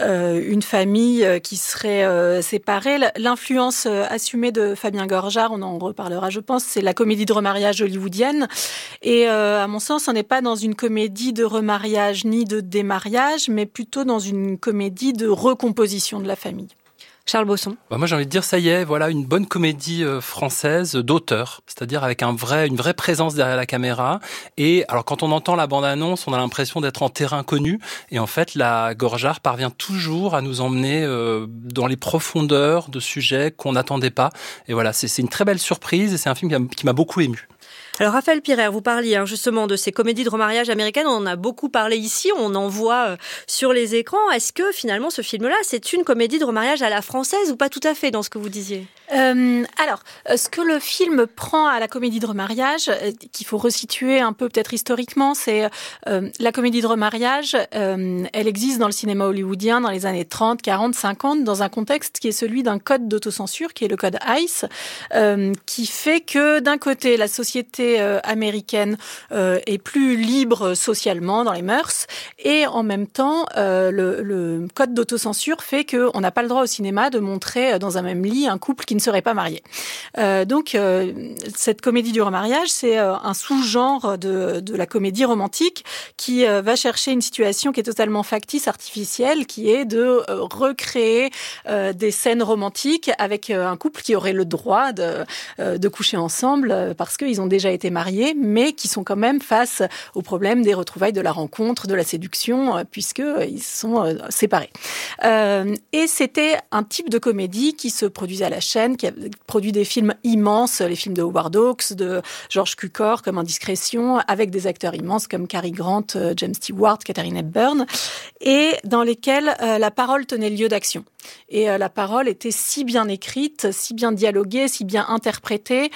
famille qui serait séparée. L'influence assumée de Fabien Gorjard, on en reparlera, je pense, c'est la comédie de remariage hollywoodienne. Et à mon sens, on n'est pas dans une comédie de remariage ni de démariage, mais plutôt dans une comédie de recomposition de la famille. Charles Bosson. Moi j'ai envie de dire, ça y est, voilà une bonne comédie française d'auteur, c'est-à-dire avec une vraie présence derrière la caméra. Et alors quand on entend la bande-annonce, on a l'impression d'être en terrain connu. Et en fait, la Gorjard parvient toujours à nous emmener dans les profondeurs de sujets qu'on n'attendait pas. Et voilà, c'est une très belle surprise et c'est un film qui m'a beaucoup ému. Alors Raphaël Pirer, vous parliez justement de ces comédies de remariage américaines, on en a beaucoup parlé ici, on en voit sur les écrans. Est-ce que finalement ce film-là, c'est une comédie de remariage à la française ou pas tout à fait dans ce que vous disiez ? Alors, ce que le film prend à la comédie de remariage, qu'il faut resituer un peu peut-être historiquement, c'est la comédie de remariage, elle existe dans le cinéma hollywoodien dans les années 30, 40, 50, dans un contexte qui est celui d'un code d'autocensure, qui est le code ICE, qui fait que d'un côté, la société américaine est plus libre socialement dans les mœurs, et en même temps, le code d'autocensure fait qu'on n'a pas le droit au cinéma de montrer dans un même lit un couple qui qui ne seraient pas mariés. Donc, cette comédie du remariage, c'est un sous-genre de la comédie romantique qui va chercher une situation qui est totalement factice, artificielle, qui est de recréer des scènes romantiques avec un couple qui aurait le droit de coucher ensemble parce qu'ils ont déjà été mariés, mais qui sont quand même face au problème des retrouvailles, de la rencontre, de la séduction, puisqu'ils sont séparés. Et c'était un type de comédie qui se produisait à la chaîne, qui a produit des films immenses, les films de Howard Hawks, de George Cukor, comme Indiscrétion, avec des acteurs immenses comme Cary Grant, James Stewart, Katharine Hepburn, et dans lesquels la parole tenait lieu d'action. Et la parole était si bien écrite, si bien dialoguée, si bien interprétée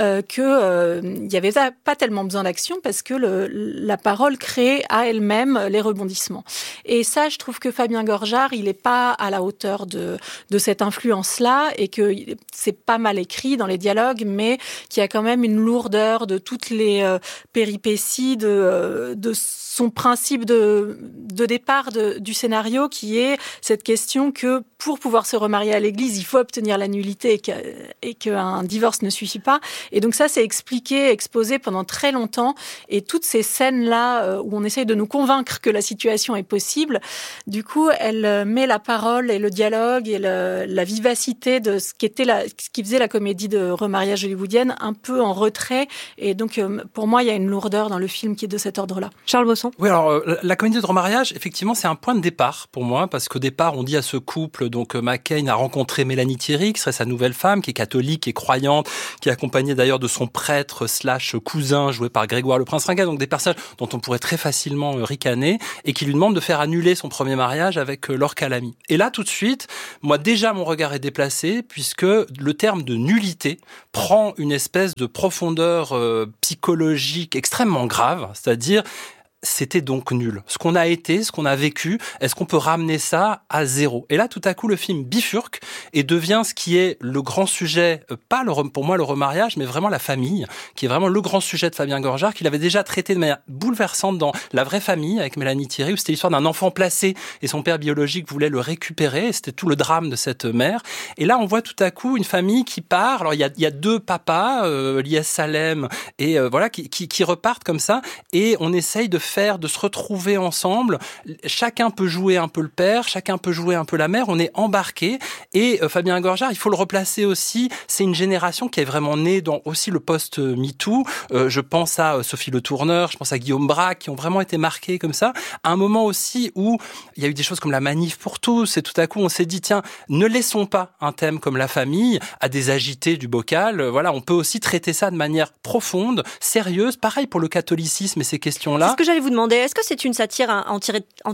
que il n'y avait pas tellement besoin d'action parce que la parole crée à elle-même les rebondissements. Et ça, je trouve que Fabien Gorjard, il n'est pas à la hauteur de cette influence-là et que c'est pas mal écrit dans les dialogues, mais qu'il y a quand même une lourdeur de toutes les péripéties de son principe de départ du scénario, qui est cette question que pour pouvoir se remarier à l'église, il faut obtenir la nullité et qu'un divorce ne suffit pas. Et donc ça, c'est expliqué, exposé pendant très longtemps. Et toutes ces scènes-là où on essaye de nous convaincre que la situation est possible, du coup, elle met la parole et le dialogue et la vivacité de ce qui faisait la comédie de remariage hollywoodienne un peu en retrait. Et donc, pour moi, il y a une lourdeur dans le film qui est de cet ordre-là. Charles Bosson. Oui, alors la comédie de remariage, effectivement, c'est un point de départ pour moi, parce qu'au départ, on dit à ce couple, donc McCain a rencontré Mélanie Thierry, qui serait sa nouvelle femme, qui est catholique, qui est croyante, qui est accompagnée d'ailleurs de son prêtre / cousin, joué par Grégoire le Prince Ringuet, donc des personnages dont on pourrait très facilement ricaner, et qui lui demande de faire annuler son premier mariage avec Laure Calamy. Et là, tout de suite, moi déjà, mon regard est déplacé, puisque le terme de nullité prend une espèce de profondeur psychologique extrêmement grave, c'est-à-dire c'était donc nul. Ce qu'on a été, ce qu'on a vécu, est-ce qu'on peut ramener ça à zéro ? Et là, tout à coup, le film bifurque et devient ce qui est le grand sujet, pas pour moi le remariage, mais vraiment la famille, qui est vraiment le grand sujet de Fabien Gorjard, qu'il avait déjà traité de manière bouleversante dans La vraie famille, avec Mélanie Thierry, où c'était l'histoire d'un enfant placé et son père biologique voulait le récupérer, et c'était tout le drame de cette mère. Et là, on voit tout à coup une famille qui part. Alors, il y a deux papas, Lies Salem, et voilà, qui repartent comme ça, et on essaye de se retrouver ensemble. Chacun peut jouer un peu le père, chacun peut jouer un peu la mère, on est embarqué. Et Fabien Gorjard, il faut le replacer aussi, c'est une génération qui est vraiment née dans aussi le post-MeToo. Je pense à Sophie Le Tourneur, je pense à Guillaume Braque, qui ont vraiment été marqués comme ça. À un moment aussi où il y a eu des choses comme la manif pour tous, et tout à coup on s'est dit, tiens, ne laissons pas un thème comme la famille à des agités du bocal. Voilà, on peut aussi traiter ça de manière profonde, sérieuse. Pareil pour le catholicisme et ces questions-là. C'est ce que j'allais vous demander. Est-ce que c'est une satire anticléricale ?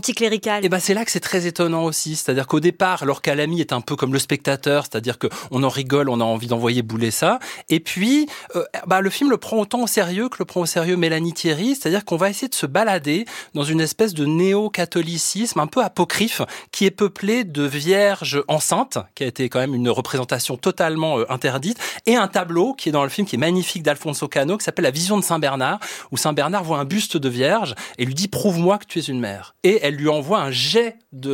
Et ben c'est là que c'est très étonnant aussi. C'est-à-dire qu'au départ, Laure Calamy est un peu comme le spectateur, c'est-à-dire que on en rigole, on a envie d'envoyer bouler ça. Et puis, le film le prend autant au sérieux que le prend au sérieux Mélanie Thierry. C'est-à-dire qu'on va essayer de se balader dans une espèce de néo-catholicisme un peu apocryphe qui est peuplé de vierges enceintes, qui a été quand même une représentation totalement interdite, et un tableau qui est dans le film, qui est magnifique, d'Alfonso Cano, qui s'appelle La Vision de Saint Bernard, où Saint Bernard voit un buste de vierge et lui dit « Prouve-moi que tu es une mère ». Et elle lui envoie un jet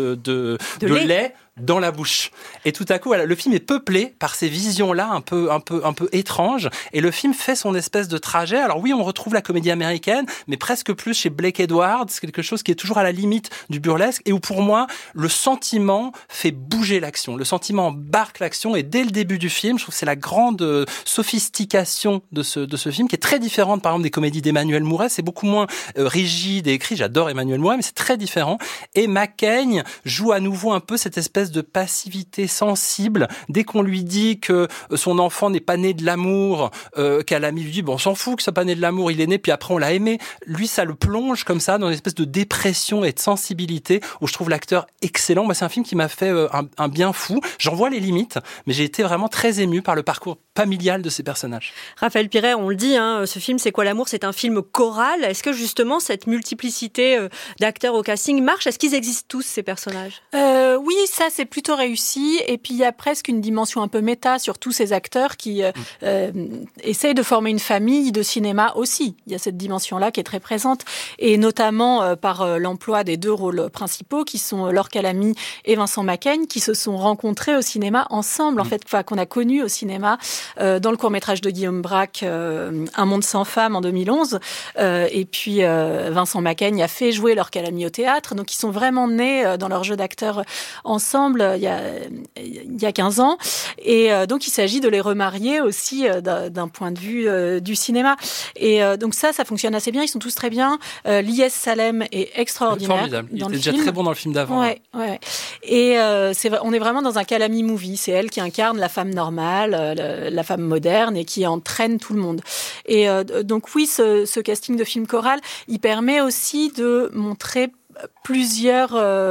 de lait dans la bouche. Et tout à coup, voilà, le film est peuplé par ces visions-là un peu étranges. Et le film fait son espèce de trajet. Alors oui, on retrouve la comédie américaine, mais presque plus chez Blake Edwards, quelque chose qui est toujours à la limite du burlesque et où pour moi, le sentiment fait bouger l'action. Le sentiment embarque l'action et dès le début du film, je trouve que c'est la grande sophistication de ce film qui est très différente par exemple des comédies d'Emmanuel Mouret. C'est beaucoup moins rigide et écrit. J'adore Emmanuel Mouret, mais c'est très différent. Et McCain joue à nouveau un peu cette espèce de passivité sensible dès qu'on lui dit que son enfant n'est pas né de l'amour, Calamy lui dit bon, on s'en fout que ça soit pas né de l'amour, il est né puis après on l'a aimé. Lui, ça le plonge comme ça dans une espèce de dépression et de sensibilité où je trouve l'acteur excellent. Moi, c'est un film qui m'a fait un bien fou. J'en vois les limites, mais j'ai été vraiment très ému par le parcours familiale de ces personnages. Raphaël Piret, on le dit, ce film C'est quoi l'amour ? C'est un film choral. Est-ce que justement cette multiplicité d'acteurs au casting marche ? Est-ce qu'ils existent tous, ces personnages ? Oui, ça c'est plutôt réussi. Et puis il y a presque une dimension un peu méta sur tous ces acteurs qui essayent de former une famille de cinéma aussi. Il y a cette dimension-là qui est très présente. Et notamment par l'emploi des 2 rôles principaux qui sont Laure Calamy et Vincent Macaigne, qui se sont rencontrés au cinéma ensemble, en fait, qu'on a connus au cinéma dans le court-métrage de Guillaume Braque, Un monde sans femmes en 2011. Et puis Vincent Macaigne a fait jouer Laure Calamy au théâtre. Donc ils sont vraiment nés dans leur jeu d'acteurs ensemble il y a 15 ans. Et donc il s'agit de les remarier aussi d'un point de vue du cinéma. Et donc ça fonctionne assez bien. Ils sont tous très bien. Lies Salem est extraordinaire. Formidable. Il dans était le déjà film. très bon dans le film d'avant. Ouais. Et on est vraiment dans un Calamy movie. C'est elle qui incarne la femme normale, la femme moderne et qui entraîne tout le monde. Et donc oui, ce casting de film choral, il permet aussi de montrer plusieurs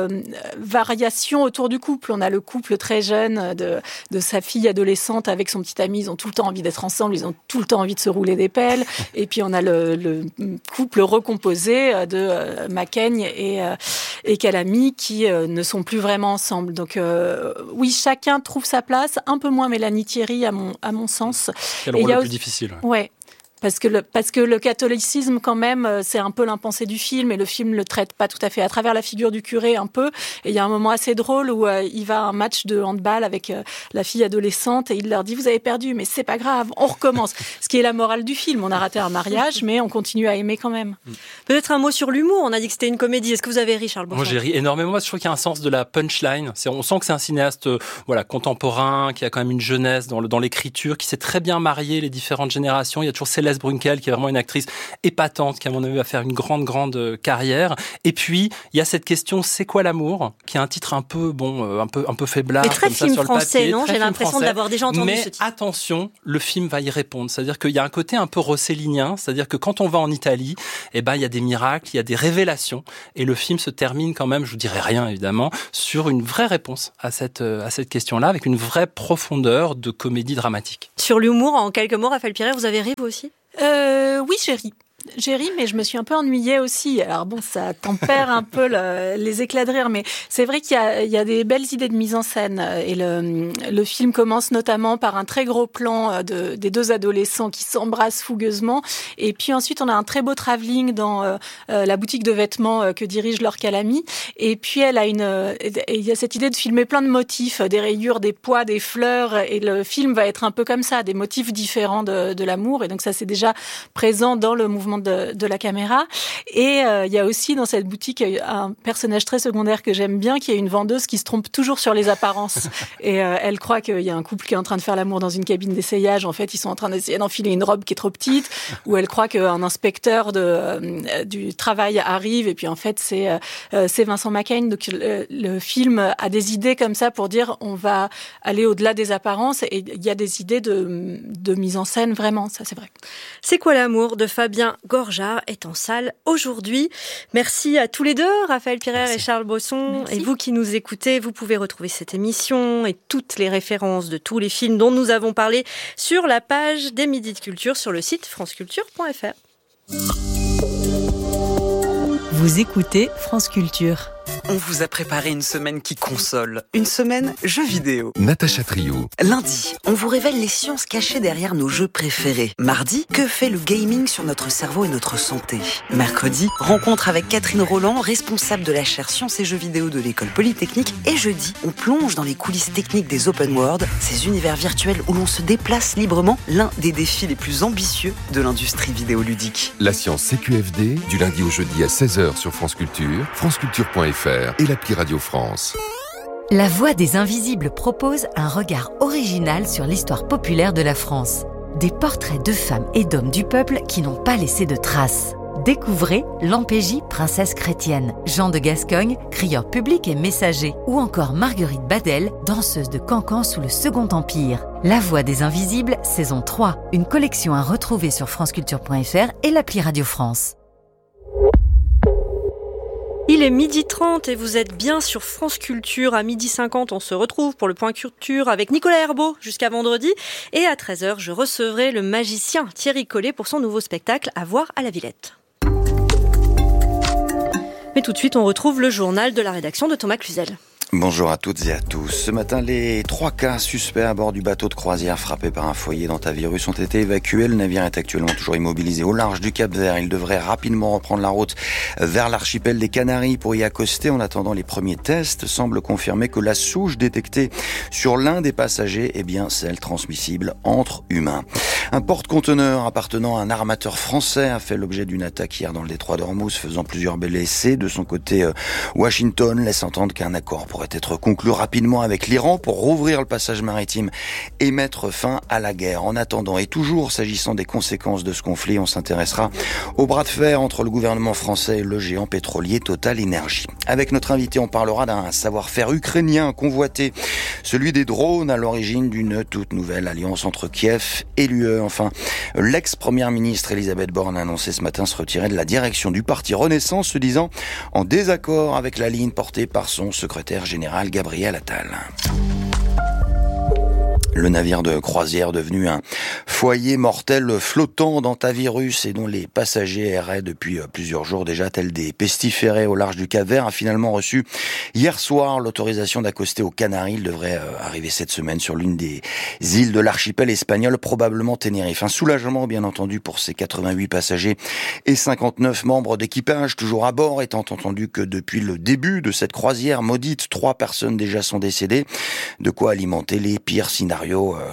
variations autour du couple. On a le couple très jeune de sa fille adolescente avec son petit ami. Ils ont tout le temps envie d'être ensemble. Ils ont tout le temps envie de se rouler des pelles. Et puis on a le couple recomposé de Macaigne et Calamy qui ne sont plus vraiment ensemble. Donc oui, chacun trouve sa place. Un peu moins Mélanie Thierry à mon sens. Quel rôle le plus difficile. Ouais. Parce que le catholicisme, quand même, c'est un peu l'impensé du film, et le film le traite pas tout à fait à travers la figure du curé, un peu. Et il y a un moment assez drôle où il va à un match de handball avec la fille adolescente, et il leur dit « Vous avez perdu, mais c'est pas grave, on recommence ». Ce qui est la morale du film. On a raté un mariage, mais on continue à aimer quand même. Peut-être un mot sur l'humour. On a dit que c'était une comédie. Est-ce que vous avez ri, Charles Bonson ? Moi, j'ai ri énormément. Moi, je trouve qu'il y a un sens de la punchline. On sent que c'est un cinéaste contemporain, qui a quand même une jeunesse dans l'écriture, qui sait très bien marier les différentes générations. Il y a toujours Céleste Brunkel, qui est vraiment une actrice épatante, qui à mon avis va faire une grande carrière. Et puis il y a cette question c'est quoi l'amour, qui est un titre un peu faiblard, mais très comme ça film sur le français, papier, non ? très J'ai film l'impression français. de l'avoir déjà entendu. Mais ce titre. attention, le film va y répondre. C'est-à-dire qu'il y a un côté un peu rossellinien, c'est-à-dire que quand on va en Italie, il y a des miracles, il y a des révélations, et le film se termine quand même, je vous dirai rien évidemment, sur une vraie réponse à cette question-là, avec une vraie profondeur de comédie dramatique. Sur l'humour, en quelques mots, Raphaël Piret, vous avez ri vous aussi ? Oui, j'ai ri, mais je me suis un peu ennuyée aussi. Alors bon, ça tempère un peu les éclats de rire, mais c'est vrai qu'il y a des belles idées de mise en scène. Et le film commence notamment par un très gros plan des 2 adolescents qui s'embrassent fougueusement. Et puis ensuite, on a un très beau travelling dans la boutique de vêtements que dirige Laure Calamy. Et puis il y a cette idée de filmer plein de motifs, des rayures, des pois, des fleurs. Et le film va être un peu comme ça, des motifs différents de l'amour. Et donc ça, c'est déjà présent dans le mouvement de la caméra. Et il y a aussi dans cette boutique un personnage très secondaire que j'aime bien, qui est une vendeuse qui se trompe toujours sur les apparences. Et elle croit qu'il y a un couple qui est en train de faire l'amour dans une cabine d'essayage. En fait, ils sont en train d'essayer d'enfiler une robe qui est trop petite. Ou elle croit qu'un inspecteur du travail arrive. Et puis en fait, c'est Vincent Macaigne. Donc le film a des idées comme ça pour dire on va aller au-delà des apparences. Et il y a des idées de mise en scène, vraiment. Ça, c'est vrai. C'est quoi l'amour de Fabien Gorjard est en salle aujourd'hui. Merci à tous les deux, Raphaël Piret et Charles Bonson. Merci. Et vous qui nous écoutez, vous pouvez retrouver cette émission et toutes les références de tous les films dont nous avons parlé sur la page des Midis de Culture sur le site franceculture.fr. Vous écoutez France Culture. On vous a préparé une semaine qui console, une semaine jeux vidéo. Natacha Trio. Lundi, on vous révèle les sciences cachées derrière nos jeux préférés. Mardi, que fait le gaming sur notre cerveau et notre santé. Mercredi, rencontre avec Catherine Roland, responsable de la chaire Sciences et Jeux vidéo de l'École Polytechnique. Et jeudi, on plonge dans les coulisses techniques des open world, ces univers virtuels où l'on se déplace librement, l'un des défis les plus ambitieux de l'industrie vidéoludique. La science CQFD, du lundi au jeudi à 16h sur France Culture, franceculture.fr et l'appli Radio France. La Voix des Invisibles propose un regard original sur l'histoire populaire de la France. Des portraits de femmes et d'hommes du peuple qui n'ont pas laissé de traces. Découvrez Lampégie, princesse chrétienne, Jean de Gascogne, crieur public et messager, ou encore Marguerite Badel, danseuse de cancan sous le Second Empire. La Voix des Invisibles, saison 3, une collection à retrouver sur franceculture.fr et l'appli Radio France. Il est 12h30 et vous êtes bien sur France Culture. À 12h50, on se retrouve pour le point culture avec Nicolas Herbeau jusqu'à vendredi. Et à 13h, je recevrai le magicien Thierry Collet pour son nouveau spectacle à voir à la Villette. Mais tout de suite, on retrouve le journal de la rédaction de Thomas Cluzel. Bonjour à toutes et à tous. Ce matin, les 3 cas suspects à bord du bateau de croisière frappé par un foyer d'hantavirus ont été évacués. Le navire est actuellement toujours immobilisé au large du Cap-Vert. Il devrait rapidement reprendre la route vers l'archipel des Canaries pour y accoster. En attendant, les premiers tests semblent confirmer que la souche détectée sur l'un des passagers est bien celle transmissible entre humains. Un porte-conteneur appartenant à un armateur français a fait l'objet d'une attaque hier dans le détroit d'Ormuz, faisant plusieurs blessés. De son côté, Washington laisse entendre qu'un accord pourrait être conclu rapidement avec l'Iran pour rouvrir le passage maritime et mettre fin à la guerre. En attendant, et toujours s'agissant des conséquences de ce conflit, on s'intéressera au bras de fer entre le gouvernement français et le géant pétrolier Total Energy. Avec notre invité, on parlera d'un savoir-faire ukrainien convoité, celui des drones, à l'origine d'une toute nouvelle alliance entre Kiev et l'UE. Enfin, l'ex-première ministre Elisabeth Borne a annoncé ce matin se retirer de la direction du parti Renaissance, se disant en désaccord avec la ligne portée par son secrétaire général Gabriel Attal. Le navire de croisière devenu un foyer mortel flottant d'hantavirus et dont les passagers erraient depuis plusieurs jours déjà tels des pestiférés au large du Cap-Vert a finalement reçu hier soir l'autorisation d'accoster aux Canaries. Il devrait arriver cette semaine sur l'une des îles de l'archipel espagnol, probablement Tenerife. Un soulagement bien entendu pour ces 88 passagers et 59 membres d'équipage toujours à bord, étant entendu que depuis le début de cette croisière maudite, 3 personnes déjà sont décédées. De quoi alimenter les pires scénarios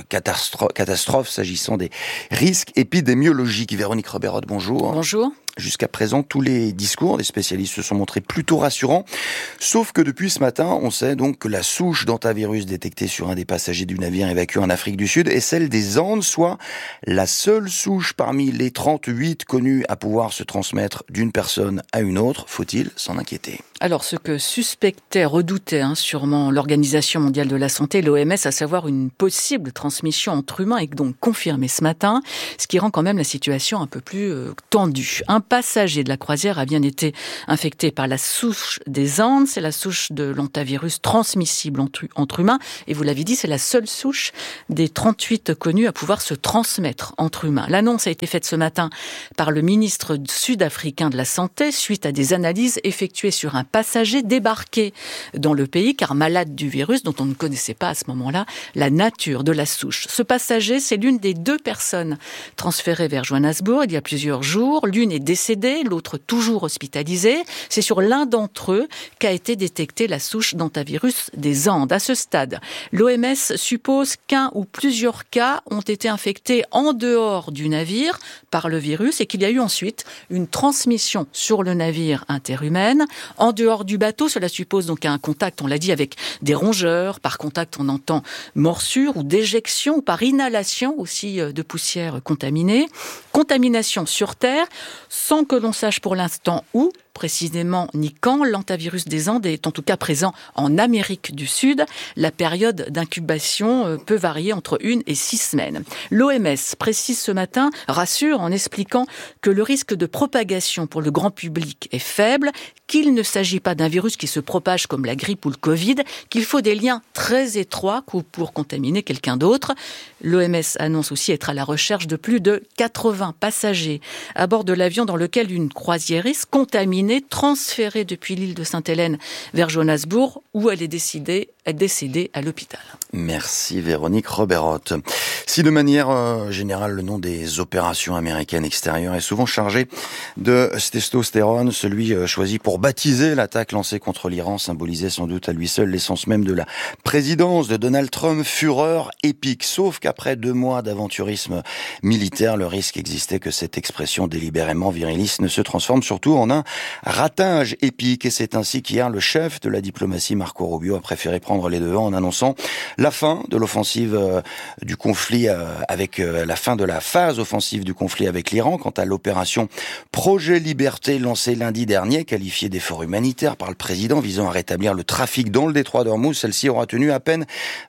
catastrophe s'agissant des risques épidémiologiques. Véronique Roberot, bonjour. Bonjour. Jusqu'à présent, tous les discours des spécialistes se sont montrés plutôt rassurants, sauf que depuis ce matin, on sait donc que la souche d'hantavirus détectée sur un des passagers du navire évacué en Afrique du Sud est celle des Andes, soit la seule souche parmi les 38 connues à pouvoir se transmettre d'une personne à une autre. Faut-il s'en inquiéter ? Alors, ce que suspectait, redoutait sûrement l'Organisation mondiale de la santé, l'OMS, à savoir une possible transmission entre humains, est donc confirmé ce matin, ce qui rend quand même la situation un peu plus tendue. Un passager de la croisière a bien été infecté par la souche des Andes, c'est la souche de l'hantavirus transmissible entre humains, et vous l'avez dit, c'est la seule souche des 38 connues à pouvoir se transmettre entre humains. L'annonce a été faite ce matin par le ministre sud-africain de la Santé, suite à des analyses effectuées sur un passager débarqué dans le pays, car malade du virus, dont on ne connaissait pas à ce moment-là la nature de la souche. Ce passager, c'est l'une des 2 personnes transférées vers Johannesburg il y a plusieurs jours. L'une est décédée, l'autre toujours hospitalisée. C'est sur l'un d'entre eux qu'a été détectée la souche d'hantavirus des Andes. À ce stade, l'OMS suppose qu'un ou plusieurs cas ont été infectés en dehors du navire par le virus et qu'il y a eu ensuite une transmission sur le navire interhumaine. En dehors du bateau, cela suppose donc un contact, on l'a dit, avec des rongeurs. Par contact, on entend morsure ou déjection, ou par inhalation aussi de poussière contaminée. Contamination sur terre, sans que l'on sache pour l'instant où, précisément, ni quand. L'hantavirus des Andes est en tout cas présent en Amérique du Sud. La période d'incubation peut varier entre 1 et 6 semaines. L'OMS précise ce matin, rassure en expliquant que le risque de propagation pour le grand public est faible, qu'il ne s'agit pas d'un virus qui se propage comme la grippe ou le Covid, qu'il faut des liens très étroits pour contaminer quelqu'un d'autre. L'OMS annonce aussi être à la recherche de plus de 80 passagers à bord de l'avion dans lequel une croisiériste contaminée transférée depuis l'île de Sainte-Hélène vers Johannesburg, où elle est décédée à l'hôpital. Merci Véronique Roberot. Si de manière générale, le nom des opérations américaines extérieures est souvent chargé de testostérone, celui choisi pour baptiser l'attaque lancée contre l'Iran symbolisait sans doute à lui seul l'essence même de la présidence de Donald Trump, fureur épique. Sauf qu'après 2 mois d'aventurisme militaire, le risque existait que cette expression délibérément viriliste ne se transforme surtout en un ratage épique. Et c'est ainsi qu'hier, le chef de la diplomatie, Marco Rubio, a préféré prendre prendre les devants en annonçant la fin de l'offensive du conflit avec la fin de la phase offensive du conflit avec l'Iran. Quant à l'opération Projet Liberté lancée lundi dernier, qualifiée d'effort humanitaire par le président visant à rétablir le trafic dans le détroit d'Ormuz, celle-ci aura tenu à peine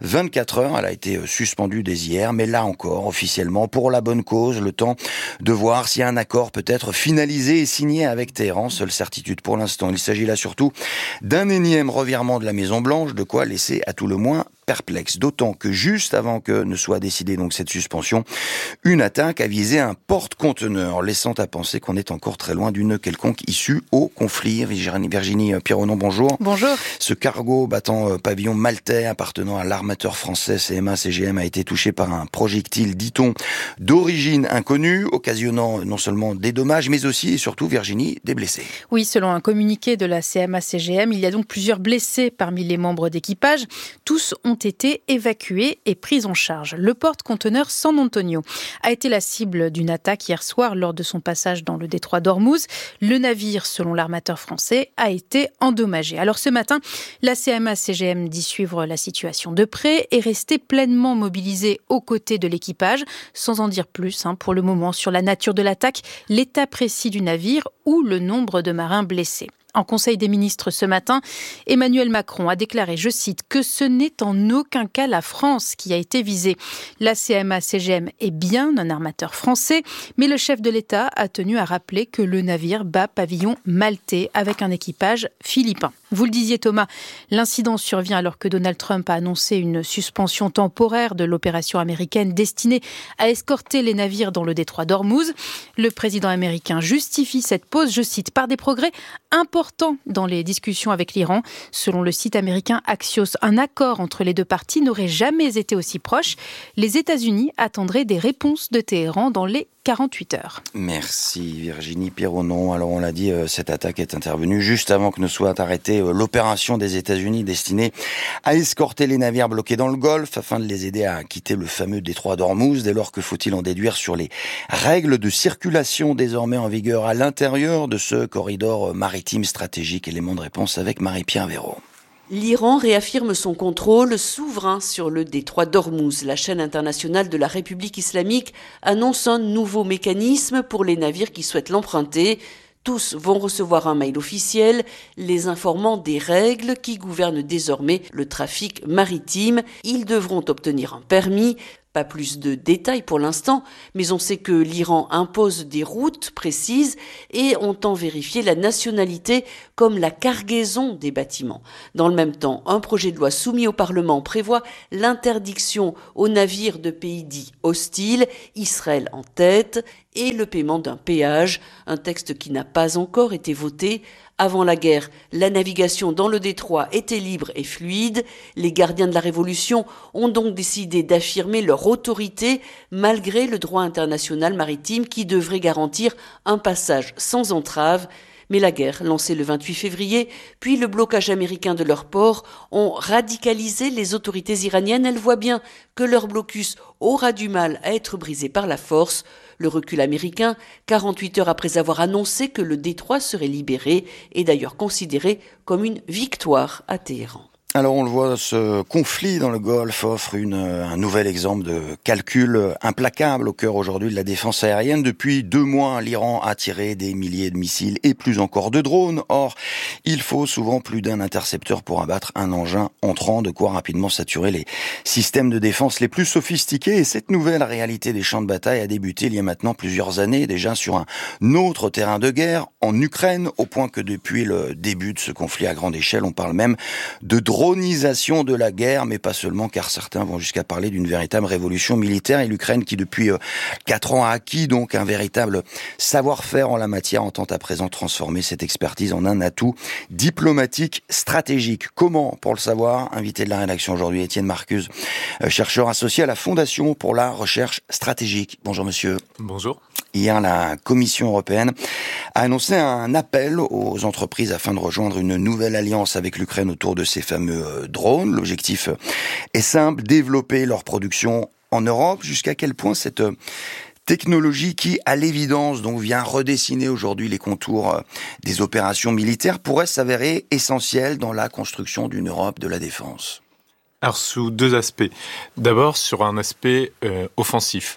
24 heures. Elle a été suspendue dès hier, mais là encore, officiellement, pour la bonne cause, le temps de voir si un accord peut être finalisé et signé avec Téhéran. Seule certitude pour l'instant. Il s'agit là surtout d'un énième revirement de la Maison-Blanche, de quoi laisser à tout le moins perplexe. D'autant que juste avant que ne soit décidée donc cette suspension, une attaque a visé un porte-conteneur, laissant à penser qu'on est encore très loin d'une quelconque issue au conflit. Virginie Pironneau, bonjour. Bonjour. Ce cargo battant pavillon maltais appartenant à l'armateur français CMA-CGM a été touché par un projectile, dit-on, d'origine inconnue, occasionnant non seulement des dommages, mais aussi et surtout, Virginie, des blessés. Oui, selon un communiqué de la CMA-CGM, il y a donc plusieurs blessés parmi les membres d'équipage. Tous ont été évacués et pris en charge. Le porte-conteneur San Antonio a été la cible d'une attaque hier soir lors de son passage dans le détroit d'Ormuz. Le navire, selon l'armateur français, a été endommagé. Alors ce matin, la CMA-CGM dit suivre la situation de près et rester pleinement mobilisée aux côtés de l'équipage, sans en dire plus pour le moment sur la nature de l'attaque, l'état précis du navire ou le nombre de marins blessés. En Conseil des ministres ce matin, Emmanuel Macron a déclaré, je cite, que ce n'est en aucun cas la France qui a été visée. La CMA-CGM est bien un armateur français, mais le chef de l'État a tenu à rappeler que le navire bat pavillon maltais avec un équipage philippin. Vous le disiez Thomas, l'incident survient alors que Donald Trump a annoncé une suspension temporaire de l'opération américaine destinée à escorter les navires dans le détroit d'Ormuz. Le président américain justifie cette pause, je cite, par des progrès importants dans les discussions avec l'Iran. Selon le site américain Axios, un accord entre les deux parties n'aurait jamais été aussi proche. Les États-Unis attendraient des réponses de Téhéran dans les 48 heures. Merci Virginie Pironneau. Alors on l'a dit, cette attaque est intervenue juste avant que ne soit arrêtée l'opération des États-Unis destinée à escorter les navires bloqués dans le Golfe afin de les aider à quitter le fameux détroit d'Ormuz. Dès lors, que faut-il en déduire sur les règles de circulation désormais en vigueur à l'intérieur de ce corridor maritime stratégique? Élément de réponse avec Marie-Pierre Véraud. L'Iran réaffirme son contrôle souverain sur le détroit d'Ormuz. La chaîne internationale de la République islamique annonce un nouveau mécanisme pour les navires qui souhaitent l'emprunter. Tous vont recevoir un mail officiel les informant des règles qui gouvernent désormais le trafic maritime. Ils devront obtenir un permis. Pas plus de détails pour l'instant, mais on sait que l'Iran impose des routes précises et on entend vérifier la nationalité comme la cargaison des bâtiments. Dans le même temps, un projet de loi soumis au Parlement prévoit l'interdiction aux navires de pays dits hostiles, Israël en tête, et le paiement d'un péage, un texte qui n'a pas encore été voté. Avant la guerre, la navigation dans le détroit était libre et fluide. Les gardiens de la Révolution ont donc décidé d'affirmer leur autorité malgré le droit international maritime qui devrait garantir un passage sans entrave. Mais la guerre, lancée le 28 février, puis le blocage américain de leurs ports ont radicalisé les autorités iraniennes. Elles voient bien que leur blocus aura du mal à être brisé par la force. Le recul américain, 48 heures après avoir annoncé que le détroit serait libéré, est d'ailleurs considéré comme une victoire à Téhéran. Alors on le voit, ce conflit dans le Golfe offre un nouvel exemple de calcul implacable au cœur aujourd'hui de la défense aérienne. Depuis 2 mois, l'Iran a tiré des milliers de missiles et plus encore de drones. Or, il faut souvent plus d'un intercepteur pour abattre un engin entrant, de quoi rapidement saturer les systèmes de défense les plus sophistiqués. Et cette nouvelle réalité des champs de bataille a débuté il y a maintenant plusieurs années, déjà sur un autre terrain de guerre, en Ukraine, au point que depuis le début de ce conflit à grande échelle, on parle même de dronisation de la guerre, mais pas seulement, car certains vont jusqu'à parler d'une véritable révolution militaire. Et l'Ukraine, qui depuis 4 ans a acquis donc un véritable savoir-faire en la matière, entend à présent transformer cette expertise en un atout diplomatique stratégique. Comment? Pour le savoir, invité de la rédaction aujourd'hui, Étienne Marcuse, chercheur associé à la Fondation pour la recherche stratégique. Bonjour monsieur. Bonjour. Hier, la Commission européenne a annoncé un appel aux entreprises afin de rejoindre une nouvelle alliance avec l'Ukraine autour de ces fameux drones. L'objectif est simple, développer leur production en Europe. Jusqu'à quel point cette technologie qui, à l'évidence, donc vient redessiner aujourd'hui les contours des opérations militaires, pourrait s'avérer essentielle dans la construction d'une Europe de la défense? Alors, sous deux aspects. D'abord, sur un aspect offensif.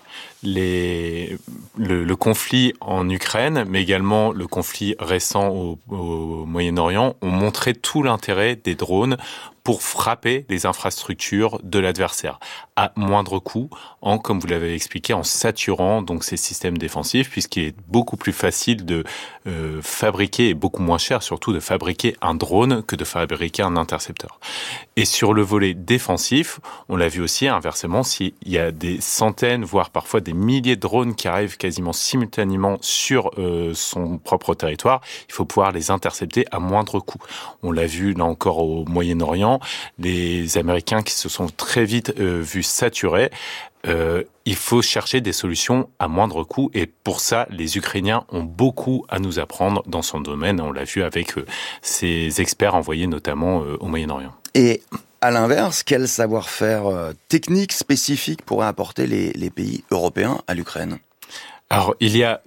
Le conflit en Ukraine, mais également le conflit récent au Moyen-Orient, ont montré tout l'intérêt des drones pour frapper les infrastructures de l'adversaire à moindre coût, comme vous l'avez expliqué, en saturant donc ces systèmes défensifs, puisqu'il est beaucoup plus facile de fabriquer, et beaucoup moins cher surtout, de fabriquer un drone que de fabriquer un intercepteur. Et sur le volet défensif, on l'a vu aussi inversement, s'il y a des centaines, voire parfois des milliers de drones qui arrivent quasiment simultanément sur son propre territoire, il faut pouvoir les intercepter à moindre coût. On l'a vu là encore au Moyen-Orient, les Américains qui se sont très vite vus saturés. Il faut chercher des solutions à moindre coût et pour ça, les Ukrainiens ont beaucoup à nous apprendre dans son domaine. On l'a vu avec ces experts envoyés notamment au Moyen-Orient. Et à l'inverse, quel savoir-faire technique spécifique pourrait apporter les pays européens à l'Ukraine ? Alors, il y a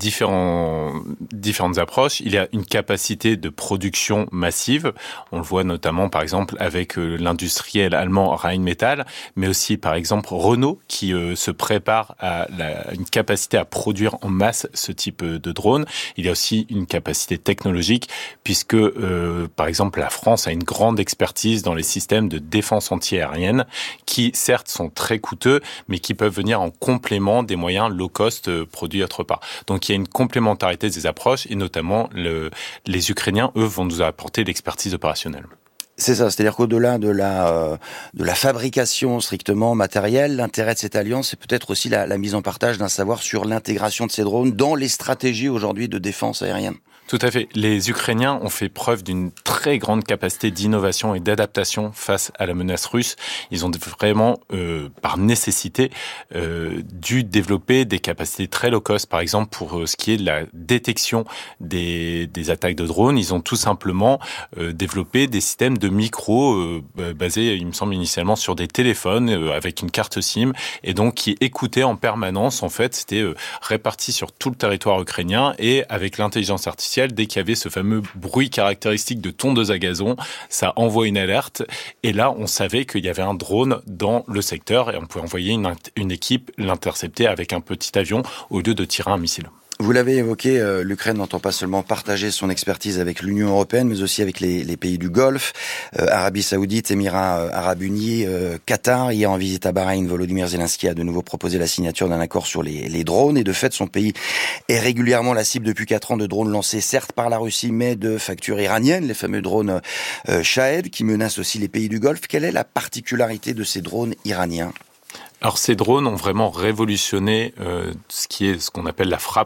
différentes approches. Il y a une capacité de production massive. On le voit notamment, par exemple, avec l'industriel allemand Rheinmetall, mais aussi, par exemple, Renault, qui se prépare à une capacité à produire en masse ce type de drone. Il y a aussi une capacité technologique, puisque, par exemple, la France a une grande expertise dans les systèmes de défense anti-aérienne, qui, certes, sont très coûteux, mais qui peuvent venir en complément des moyens low-cost produits autre part. Donc il y a une complémentarité des approches et notamment les Ukrainiens, eux, vont nous apporter l'expertise opérationnelle. C'est ça, c'est-à-dire qu'au-delà de la fabrication strictement matérielle, l'intérêt de cette alliance, c'est peut-être aussi la mise en partage d'un savoir sur l'intégration de ces drones dans les stratégies aujourd'hui de défense aérienne. Tout à fait. Les Ukrainiens ont fait preuve d'une très grande capacité d'innovation et d'adaptation face à la menace russe. Ils ont vraiment, par nécessité, dû développer des capacités très low cost, par exemple pour ce qui est de la détection des attaques de drones. Ils ont tout simplement développé des systèmes de micros basés, il me semble, initialement sur des téléphones avec une carte SIM et donc qui écoutaient en permanence. En fait, c'était réparti sur tout le territoire ukrainien et avec l'intelligence artificielle, dès qu'il y avait ce fameux bruit caractéristique de tondeuse à gazon, ça envoie une alerte. Et là, on savait qu'il y avait un drone dans le secteur et on pouvait envoyer une équipe l'intercepter avec un petit avion au lieu de tirer un missile. Vous l'avez évoqué, l'Ukraine n'entend pas seulement partager son expertise avec l'Union européenne, mais aussi avec les pays du Golfe, Arabie Saoudite, Émirats Arabes Unis, Qatar. Hier en visite à Bahreïn, Volodymyr Zelensky a de nouveau proposé la signature d'un accord sur les drones. Et de fait, son pays est régulièrement la cible depuis 4 ans de drones lancés, certes par la Russie, mais de facture iranienne, les fameux drones Shahed, qui menacent aussi les pays du Golfe. Quelle est la particularité de ces drones iraniens ? Alors ces drones ont vraiment révolutionné ce qu'on appelle la frappe